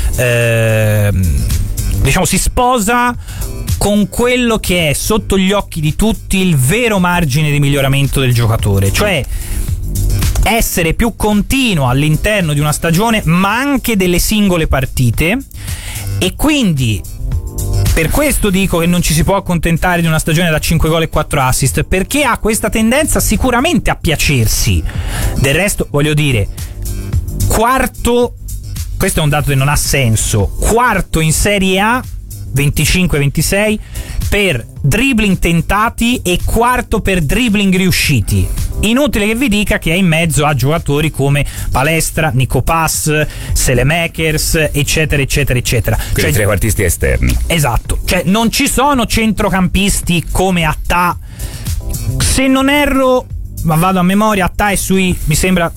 diciamo si sposa con quello che è sotto gli occhi di tutti il vero margine di miglioramento del giocatore, cioè essere più continuo all'interno di una stagione ma anche delle singole partite. E quindi per questo dico che non ci si può accontentare di una stagione da 5 gol e 4 assist, perché ha questa tendenza sicuramente a piacersi. Del resto, voglio dire, quarto, questo è un dato che non ha senso, quarto in Serie A 25-26 per dribbling tentati e quarto per dribbling riusciti. Inutile che vi dica che è in mezzo a giocatori come Palestra, Nico Pass, Selemakers, eccetera. Quindi trequartisti esterni. Esatto, cioè non ci sono centrocampisti come Attà. Se non erro, ma vado a memoria, Attà è sui, mi sembra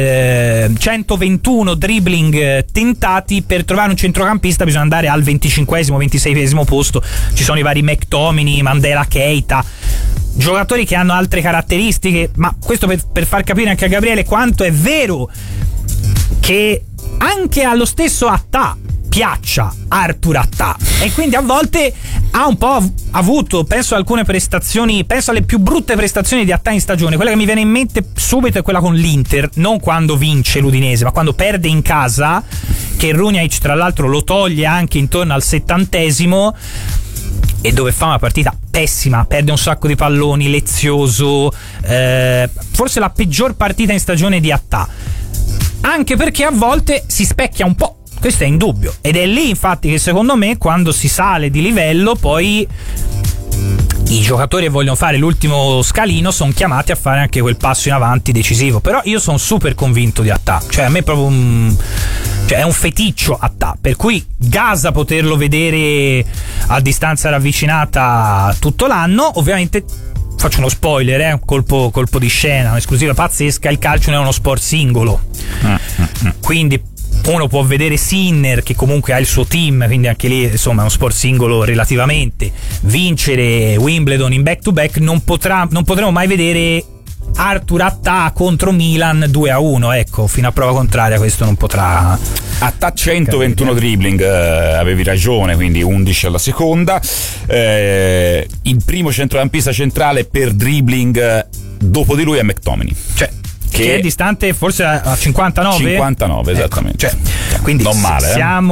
121 dribbling tentati. Per trovare un centrocampista bisogna andare al 25esimo, 26esimo posto. Ci sono i vari McTominay, Mandela Keita, giocatori che hanno altre caratteristiche, ma questo per far capire anche a Gabriele quanto è vero che anche allo stesso Attà piaccia Arthur Attà, e quindi a volte ha un po' avuto, penso a alcune prestazioni, penso alle più brutte prestazioni di Attà in stagione. Quella che mi viene in mente subito è quella con l'Inter, non quando vince l'Udinese ma quando perde in casa, che Runjaic tra l'altro lo toglie anche intorno al 70esimo e dove fa una partita pessima, perde un sacco di palloni, lezioso, forse la peggior partita in stagione di Attà, anche perché a volte si specchia un po'. Questo è indubbio, ed è lì infatti che secondo me quando si sale di livello poi i giocatori che vogliono fare l'ultimo scalino sono chiamati a fare anche quel passo in avanti decisivo. Però io sono super convinto di Attà, cioè a me è proprio è un feticcio Attà, per cui gasa poterlo vedere a distanza ravvicinata tutto l'anno. Ovviamente faccio uno spoiler, colpo di scena, un'esclusiva pazzesca: il calcio non è uno sport singolo, quindi uno può vedere Sinner, che comunque ha il suo team, quindi anche lì insomma è uno sport singolo relativamente, vincere Wimbledon in back to back. Non potremo mai vedere Arthur Attà contro Milan 2-1, ecco, fino a prova contraria questo non potrà. Attà 121 dribbling, avevi ragione, quindi 11 alla seconda. Il primo centrocampista centrale per dribbling dopo di lui è McTominay, cioè che è distante forse a 59? 59, esattamente. Ecco, cioè, quindi non male.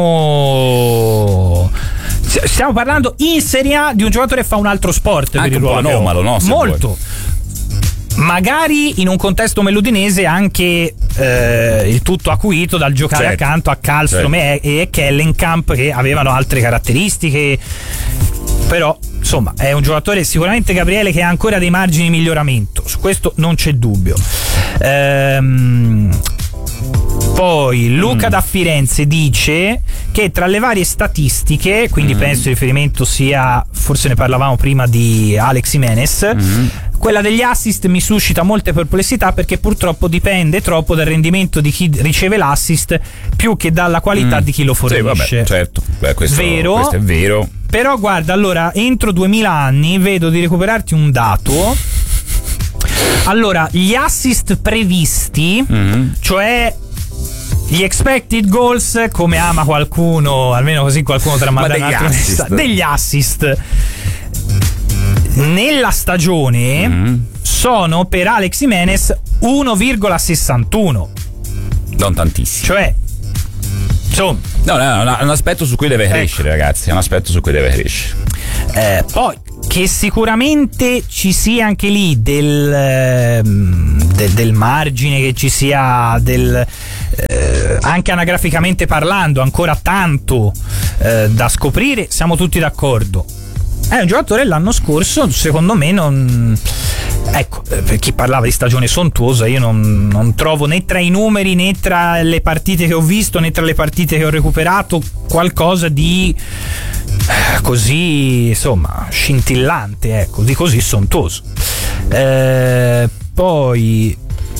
Stiamo parlando in Serie A di un giocatore che fa un altro sport, anche per il un po' anomalo, no? Molto. Magari in un contesto meludinese anche il tutto acuito dal giocare accanto a Kallström e Kellenkamp, che avevano altre caratteristiche. Però insomma è un giocatore sicuramente, Gabriele, che ha ancora dei margini di miglioramento, su questo non c'è dubbio. Poi Luca da Firenze dice che tra le varie statistiche, quindi penso il riferimento sia, forse ne parlavamo prima, di Alex Jimenez, quella degli assist mi suscita molte perplessità, perché purtroppo dipende troppo dal rendimento di chi riceve l'assist più che dalla qualità di chi lo fornisce. Sì, vabbè, certo. Questo è vero. Però guarda, allora entro 2000 anni vedo di recuperarti un dato Allora, gli assist previsti, cioè gli expected goals, come ama qualcuno, almeno così qualcuno tramanda degli assist nella stagione sono per Alex Jimenez 1,61. Non tantissimo. Cioè, insomma, no, è un aspetto su cui deve crescere, ragazzi. È un aspetto su cui deve crescere. Poi che sicuramente ci sia anche lì del margine, che ci sia anche anagraficamente parlando ancora tanto da scoprire, siamo tutti d'accordo. È un giocatore l'anno scorso, secondo me non... Ecco, per chi parlava di stagione sontuosa, io non trovo né tra i numeri né tra le partite che ho visto né tra le partite che ho recuperato qualcosa di così, insomma, scintillante, ecco, di così sontuoso. Poi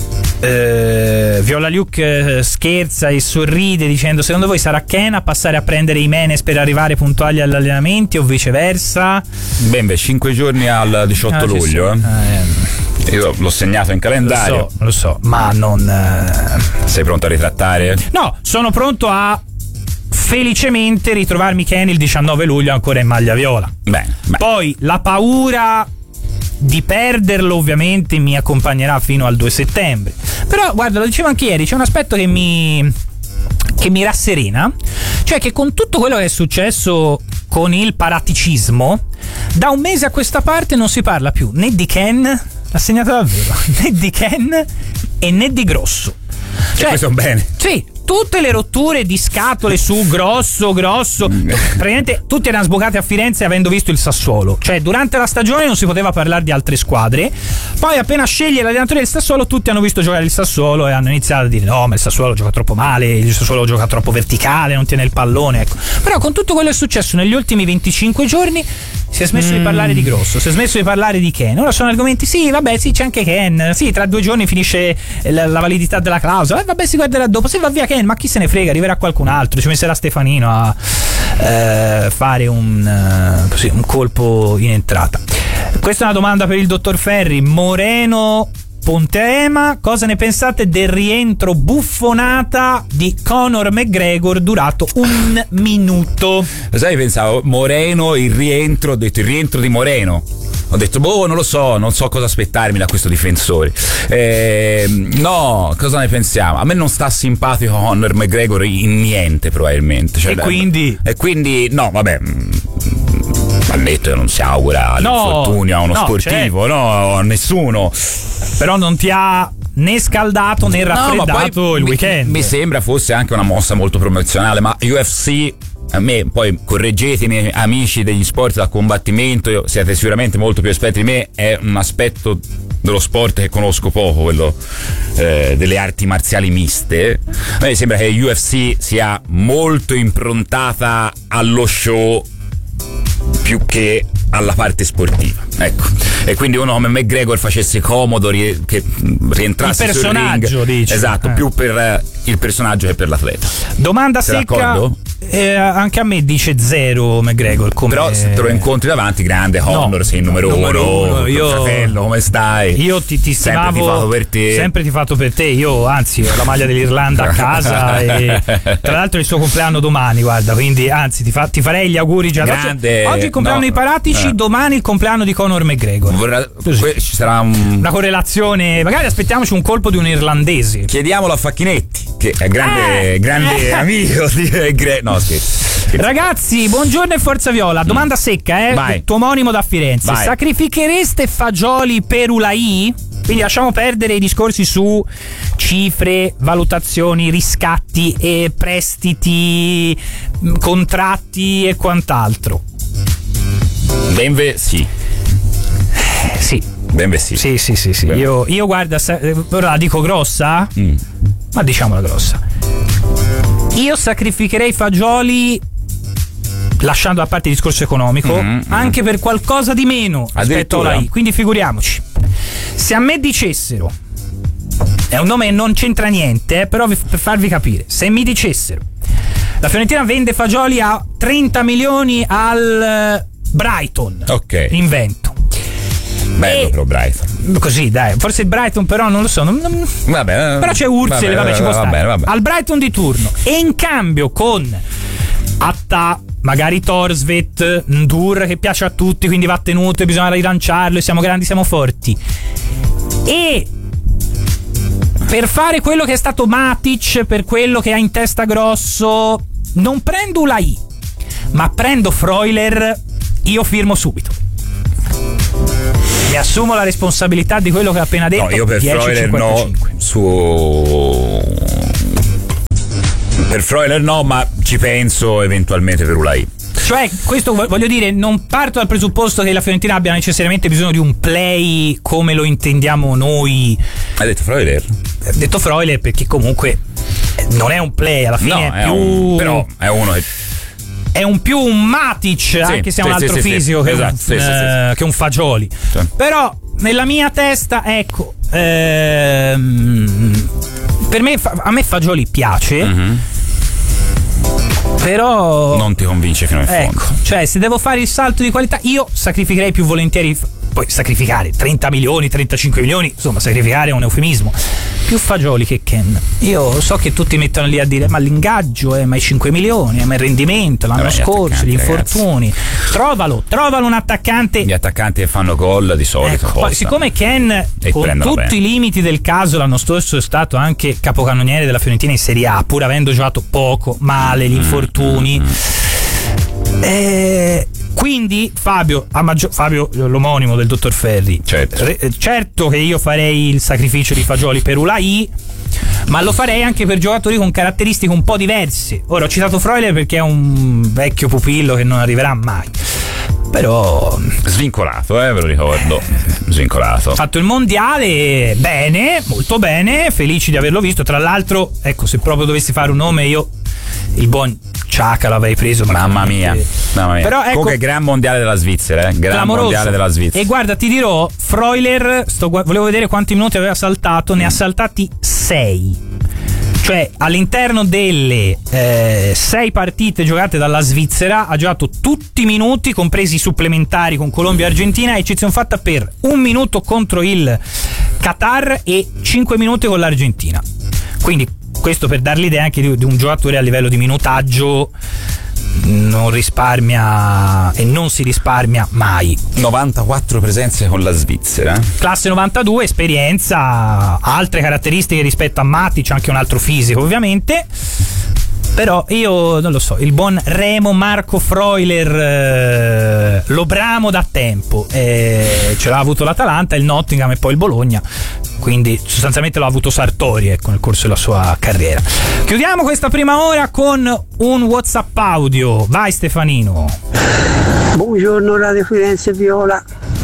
Viola Luke scherza e sorride dicendo: secondo voi sarà Ken a passare a prendere Jimenez per arrivare puntuali agli allenamenti o viceversa? Beh, 5 giorni al 18 luglio. Io l'ho segnato in calendario. Lo so, ma non... Sei pronto a ritrattare? No, sono pronto felicemente ritrovarmi Ken il 19 luglio ancora in maglia viola. Beh. Poi la paura di perderlo ovviamente mi accompagnerà fino al 2 settembre. Però guarda, lo dicevo anche ieri, c'è un aspetto che mi rasserena, cioè che con tutto quello che è successo con il paraticismo, da un mese a questa parte non si parla più né di Ken, l'ha segnato davvero, né di Ken e né di Grosso. Cioè, questo è bene. Sì, tutte le rotture di scatole su Grosso, praticamente tutti erano sbucati a Firenze avendo visto il Sassuolo. Cioè, durante la stagione non si poteva parlare di altre squadre. Poi appena sceglie l'allenatore del Sassuolo, tutti hanno visto giocare il Sassuolo e hanno iniziato a dire: no, ma il Sassuolo gioca troppo male, il Sassuolo gioca troppo verticale, non tiene il pallone, ecco. Però con tutto quello che è successo negli ultimi 25 giorni si è smesso di parlare di Grosso, si è smesso di parlare di Ken. Ora sono argomenti: sì, vabbè, sì, c'è anche Ken, sì, tra 2 giorni finisce la validità della clausola, vabbè, si guarderà dopo, se va via Ken, ma chi se ne frega, arriverà qualcun altro. Ci metterà Stefanino a fare un colpo in entrata. Questa è una domanda per il dottor Ferri. Moreno Ponteema, cosa ne pensate del rientro buffonata di Conor McGregor durato 1 minuto? Sai, pensavo Moreno, il rientro, ho detto il rientro di Moreno. Ho detto, non lo so, non so cosa aspettarmi da questo difensore. No, cosa ne pensiamo? A me non sta simpatico Conor McGregor in niente, probabilmente. Cioè, e quindi, no, vabbè. Ha detto che non si augura l'infortunio a uno sportivo, a nessuno. Però non ti ha né scaldato né raffreddato il weekend. Mi sembra fosse anche una mossa molto promozionale, ma UFC, a me, poi correggetemi amici degli sport da combattimento, siete sicuramente molto più esperti di me, è un aspetto dello sport che conosco poco, quello delle arti marziali miste. A me sembra che UFC sia molto improntata allo show più che alla parte sportiva, ecco. E quindi uno come McGregor facesse comodo che rientrasse sul ring, dici. Esatto, più per il personaggio che per l'atleta. Domanda secca. Anche a me dice 0 McGregor, però se te lo incontri davanti, grande Conor, sei il numero uno. Io, fratello, come stai? Io ti stimavo, sempre tifato per te. Sempre tifato per te. Io anzi ho la maglia dell'Irlanda a casa e tra l'altro è il suo compleanno domani, guarda, quindi anzi ti farei gli auguri già. Grande, oggi il compleanno di Paratici, domani il compleanno di Conor McGregor. Ci sarà una correlazione, magari aspettiamoci un colpo di un irlandese. Chiediamolo a Facchinetti, che è grande amico di McGregor. No, scherzo. Ragazzi, buongiorno e forza viola. Domanda secca, Vai. tuo omonimo da Firenze. Vai. Sacrifichereste Fagioli per Ulai? Quindi lasciamo perdere i discorsi su cifre, valutazioni, riscatti e prestiti, contratti e quant'altro. Benve sì. Sì. Benve sì. Sì. Io guarda, ora la dico grossa, ma diciamola grossa. Io sacrificherei Fagioli, lasciando a parte il discorso economico, anche per qualcosa di meno rispetto a Olai. Quindi figuriamoci, se a me dicessero, è un nome che non c'entra niente, però per farvi capire, se mi dicessero la Fiorentina vende Fagioli a 30 milioni al Brighton, ok, invento. Bello però Brighton. così dai, forse il Brighton però non lo so, vabbè, però c'è Urzel, vabbè, ci può stare. Vabbè. Al Brighton di turno, e in cambio con Atta, magari Thorstvedt, Ndur che piace a tutti, quindi va tenuto e bisogna rilanciarlo, e siamo grandi, siamo forti, e per fare quello che è stato Matic, per quello che ha in testa grosso, non prendo Ulai ma prendo Freuler, io firmo subito. Mi assumo la responsabilità di quello che ho appena detto. No, io per 10, Freuler 55. Per Freuler no, ma ci penso eventualmente per Ulai. Cioè, questo voglio dire, non parto dal presupposto che la Fiorentina abbia necessariamente bisogno di un play come lo intendiamo noi. Hai detto Freuler? Ho detto Freuler perché comunque non è un play, alla fine no, è più... però è uno che... È più un Matic, anche se è un altro fisico che, che un Fagioli. Sì. Però nella mia testa, ecco, per me, a me Fagioli piace, però non ti convince fino in fondo. Ecco, cioè se devo fare il salto di qualità, io sacrificherei più volentieri. Poi sacrificare 30 milioni, 35 milioni, insomma, sacrificare è un eufemismo. Più Fagioli che Ken. Io so che tutti mettono lì a dire ma l'ingaggio ma i 5 milioni, ma il rendimento l'anno scorso, gli infortuni. Trovalo un attaccante. Gli attaccanti che fanno gol di solito. Ecco, poi, siccome Ken, con tutti i limiti del caso, l'anno scorso è stato anche capocannoniere della Fiorentina in Serie A, pur avendo giocato poco, male, gli infortuni. Quindi Fabio, l'omonimo del dottor Ferri, certo che io farei il sacrificio di Fagioli per Ulai, ma lo farei anche per giocatori con caratteristiche un po' diverse. Ora ho citato Freuler perché è un vecchio pupillo che non arriverà mai, però svincolato, ve lo ricordo, svincolato. Ha fatto il mondiale bene, molto bene, felici di averlo visto. Tra l'altro, ecco, se proprio dovessi fare un nome, io il buon Ciaca l'avrei preso. Mamma mia. Però ecco, comunque gran mondiale della Svizzera, gran mondiale della Svizzera. E guarda, ti dirò, Freuler, volevo vedere quanti minuti aveva saltato, ne ha saltati 6. Cioè all'interno delle 6 partite giocate dalla Svizzera ha giocato tutti i minuti, compresi i supplementari con Colombia e Argentina, eccezione fatta per 1 minuto contro il Qatar e 5 minuti con l'Argentina. Quindi questo per dar l'idea anche di un giocatore a livello di minutaggio non risparmia e non si risparmia mai. 94 presenze con la Svizzera. Classe 92, esperienza, altre caratteristiche rispetto a Matic, anche un altro fisico ovviamente. Però io non lo so, il buon Remo Marco Freuler lo bramo da tempo, ce l'ha avuto l'Atalanta, il Nottingham e poi il Bologna, quindi sostanzialmente l'ha avuto Sartori, ecco, nel corso della sua carriera. Chiudiamo questa prima ora con un WhatsApp audio. Vai Stefanino. Buongiorno Radio Firenze Viola.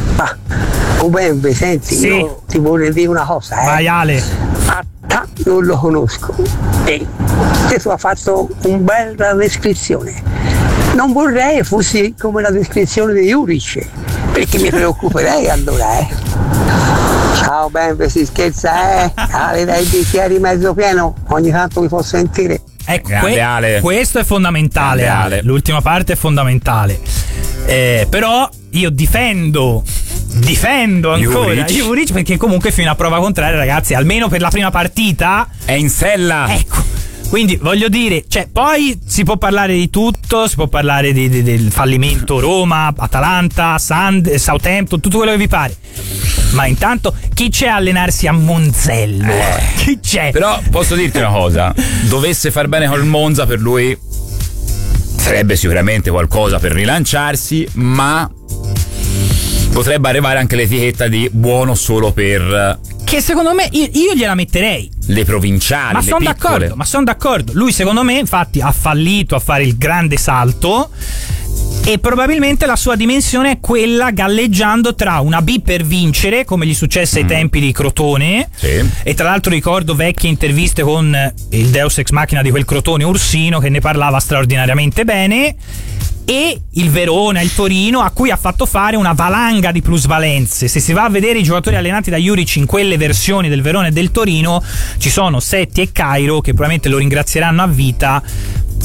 Senti, sì. Io ti vorrei dire una cosa. Vai Ale. Non lo conosco e tu hai fatto una bella descrizione. Non vorrei fossi come la descrizione di Juric, perché mi preoccuperei allora. Ciao Benve, si scherza, Ale dai bicchieri mezzo pieno, ogni tanto mi può sentire. Ecco, questo è fondamentale, l'ultima parte è fondamentale, però io difendo ancora Juric, perché comunque fino a prova contraria, ragazzi, almeno per la prima partita è in sella, ecco. Quindi voglio dire, cioè, poi si può parlare di tutto, si può parlare del fallimento Roma, Atalanta, Southampton, tutto quello che vi pare, ma intanto chi c'è a allenarsi a Monzello? Chi c'è? Però posso dirti una cosa, dovesse far bene col Monza, per lui sarebbe sicuramente qualcosa per rilanciarsi, ma potrebbe arrivare anche l'etichetta di buono solo per, che secondo me io gliela metterei, le provinciali, ma sono d'accordo. Lui secondo me infatti ha fallito a fare il grande salto e probabilmente la sua dimensione è quella galleggiando tra una B per vincere, come gli successe ai tempi di Crotone, sì. E tra l'altro ricordo vecchie interviste con il Deus Ex Machina di quel Crotone, Ursino, che ne parlava straordinariamente bene, e il Verona, il Torino, a cui ha fatto fare una valanga di plusvalenze. Se si va a vedere i giocatori allenati da Juric in quelle versioni del Verona e del Torino, ci sono Setti e Cairo che probabilmente lo ringrazieranno a vita,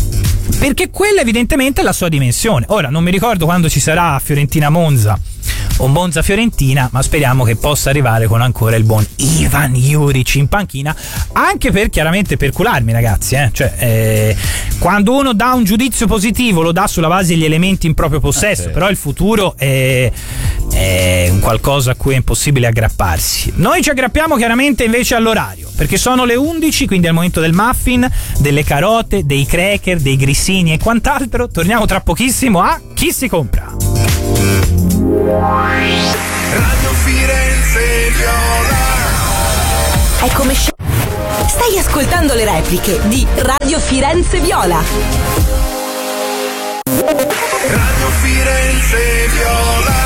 perché quella evidentemente è la sua dimensione. Ora non mi ricordo quando ci sarà Fiorentina Monza o Monza-Fiorentina, ma speriamo che possa arrivare con ancora il buon Ivan Juric in panchina, anche per chiaramente percularmi, ragazzi, cioè quando uno dà un giudizio positivo lo dà sulla base degli elementi in proprio possesso, però il futuro è un qualcosa a cui è impossibile aggrapparsi. Noi ci aggrappiamo chiaramente invece all'orario, perché sono le 11, quindi è il momento del muffin, delle carote, dei cracker, dei grissini e quant'altro. Torniamo tra pochissimo a Chi si compra. Radio Firenze Viola. È come stai ascoltando le repliche di Radio Firenze Viola. Radio Firenze Viola.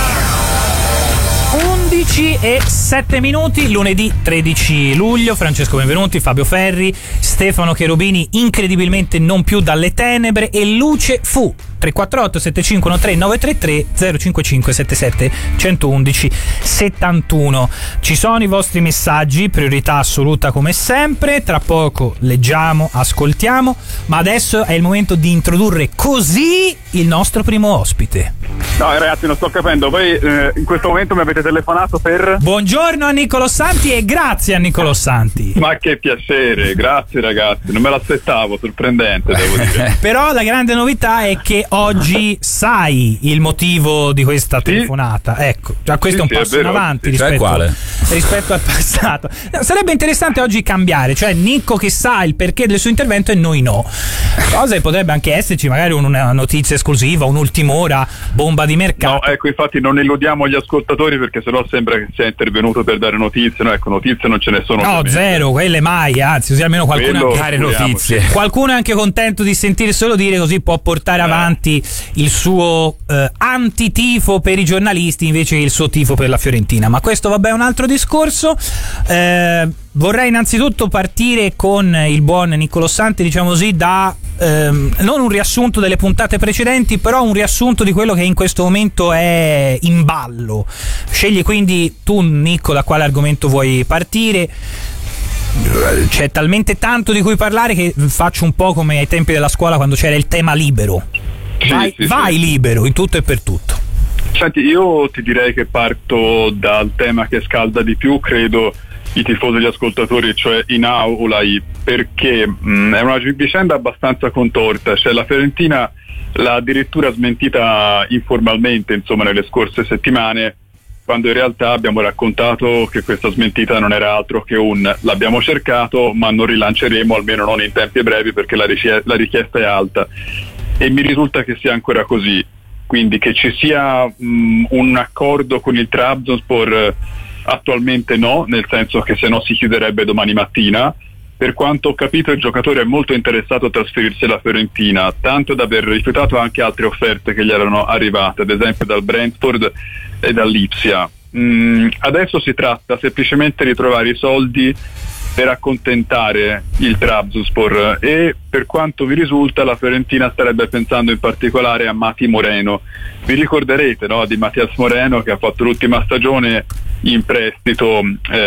11:07, lunedì 13 luglio. Francesco Benvenuti, Fabio Ferri, Stefano Cherubini, incredibilmente non più dalle tenebre, e Luce Fu. 348 7513 933 055 77 111 71. Ci sono i vostri messaggi, priorità assoluta come sempre. Tra poco leggiamo, ascoltiamo, ma adesso è il momento di introdurre così il nostro primo ospite. No, ragazzi, non sto capendo. Voi in questo momento mi avete telefonato per... Buongiorno a Niccolò Santi e grazie a Niccolò Santi. Ma che piacere, grazie ragazzi, non me l'aspettavo, sorprendente devo dire. Però la grande novità è che oggi sai il motivo di questa telefonata. Ecco, già questo è un passo in avanti rispetto al passato. No, sarebbe interessante oggi cambiare, cioè Nicco che sa il perché del suo intervento e noi no. Cosa che potrebbe anche esserci magari una notizia esclusiva, un'ultima ora, bomba di mercato. No, ecco, infatti non illudiamo gli ascoltatori, perché sennò sembra che sia intervenuto per dare notizie. No, ecco, notizie non ce ne sono. No, zero, quelle mai, anzi, così almeno qualcuno dare notizie. Qualcuno è anche contento di sentire solo dire, così può portare avanti il suo antitifo per i giornalisti invece che il suo tifo per la Fiorentina. Ma questo vabbè è un altro discorso. Vorrei innanzitutto partire con il buon Niccolò Santi, diciamo così, da non un riassunto delle puntate precedenti, però un riassunto di quello che in questo momento è in ballo. Scegli quindi tu, Nicco, da quale argomento vuoi partire. C'è talmente tanto di cui parlare che faccio un po' come ai tempi della scuola quando c'era il tema libero. Vai libero in tutto e per tutto. Senti, io ti direi che parto dal tema che scalda di più, credo, i tifosi e gli ascoltatori, cioè Hinao Ulai, perché è una vicenda abbastanza contorta. Cioè la Fiorentina l'ha addirittura smentita informalmente, insomma, nelle scorse settimane, quando in realtà abbiamo raccontato che questa smentita non era altro che l'abbiamo cercato ma non rilanceremo, almeno non in tempi brevi, perché la richiesta è alta, e mi risulta che sia ancora così. Quindi che ci sia un accordo con il Trabzonspor attualmente no, nel senso che se no si chiuderebbe domani mattina. Per quanto ho capito il giocatore è molto interessato a trasferirsi alla Fiorentina, tanto da aver rifiutato anche altre offerte che gli erano arrivate, ad esempio dal Brentford e dall'Ipsia. Adesso si tratta semplicemente di trovare i soldi per accontentare il Trabzonspor, e per quanto vi risulta la Fiorentina starebbe pensando in particolare a Mati Moreno. Vi ricorderete, no, di Matias Moreno, che ha fatto l'ultima stagione in prestito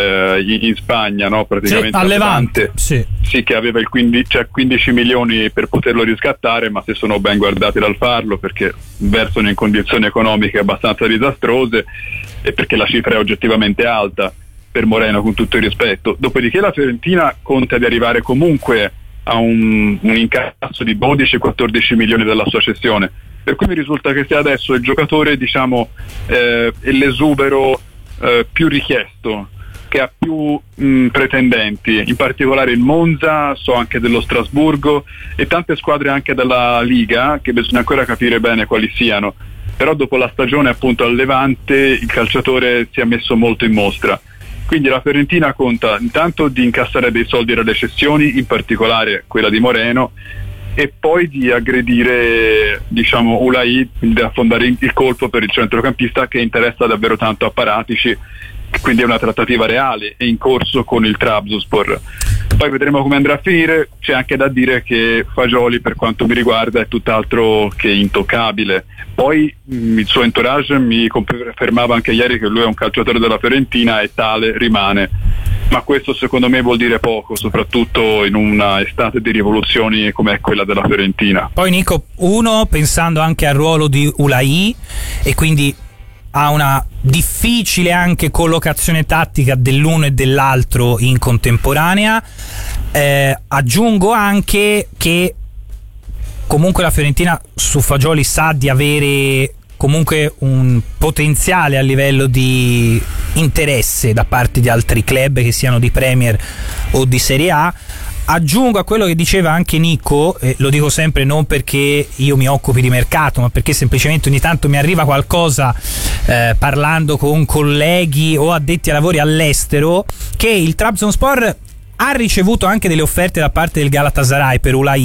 in Spagna, no, praticamente al Levante, sì, che aveva 15 milioni per poterlo riscattare, ma si sono ben guardati dal farlo, perché versano in condizioni economiche abbastanza disastrose e perché la cifra è oggettivamente alta per Moreno, con tutto il rispetto. Dopodiché la Fiorentina conta di arrivare comunque a un incasso di 12-14 milioni dalla sua cessione, per cui mi risulta che sia adesso il giocatore, diciamo, l'esubero più richiesto, che ha più pretendenti, in particolare il Monza, so anche dello Strasburgo e tante squadre anche della Liga, che bisogna ancora capire bene quali siano. Però dopo la stagione appunto al Levante il calciatore si è messo molto in mostra. Quindi la Fiorentina conta intanto di incassare dei soldi dalle cessioni, in particolare quella di Moreno, e poi di aggredire, diciamo, Ulai, di affondare il colpo per il centrocampista, che interessa davvero tanto a Paratici. Quindi è una trattativa reale, è in corso con il Trabzonspor. Poi vedremo come andrà a finire. C'è anche da dire che Fagioli, per quanto mi riguarda, è tutt'altro che intoccabile. Poi il suo entourage mi confermava anche ieri che lui è un calciatore della Fiorentina e tale rimane. Ma questo secondo me vuol dire poco, soprattutto in una estate di rivoluzioni come è quella della Fiorentina. Poi Nico, pensando anche al ruolo di Ulai, e quindi ha una difficile anche collocazione tattica dell'uno e dell'altro in contemporanea. Aggiungo anche che comunque la Fiorentina su Fagioli sa di avere comunque un potenziale a livello di interesse da parte di altri club, che siano di Premier o di Serie A. Aggiungo a quello che diceva anche Nico, lo dico sempre non perché io mi occupi di mercato, ma perché semplicemente ogni tanto mi arriva qualcosa parlando con colleghi o addetti ai lavori all'estero, che il Trabzonspor ha ricevuto anche delle offerte da parte del Galatasaray per Ulay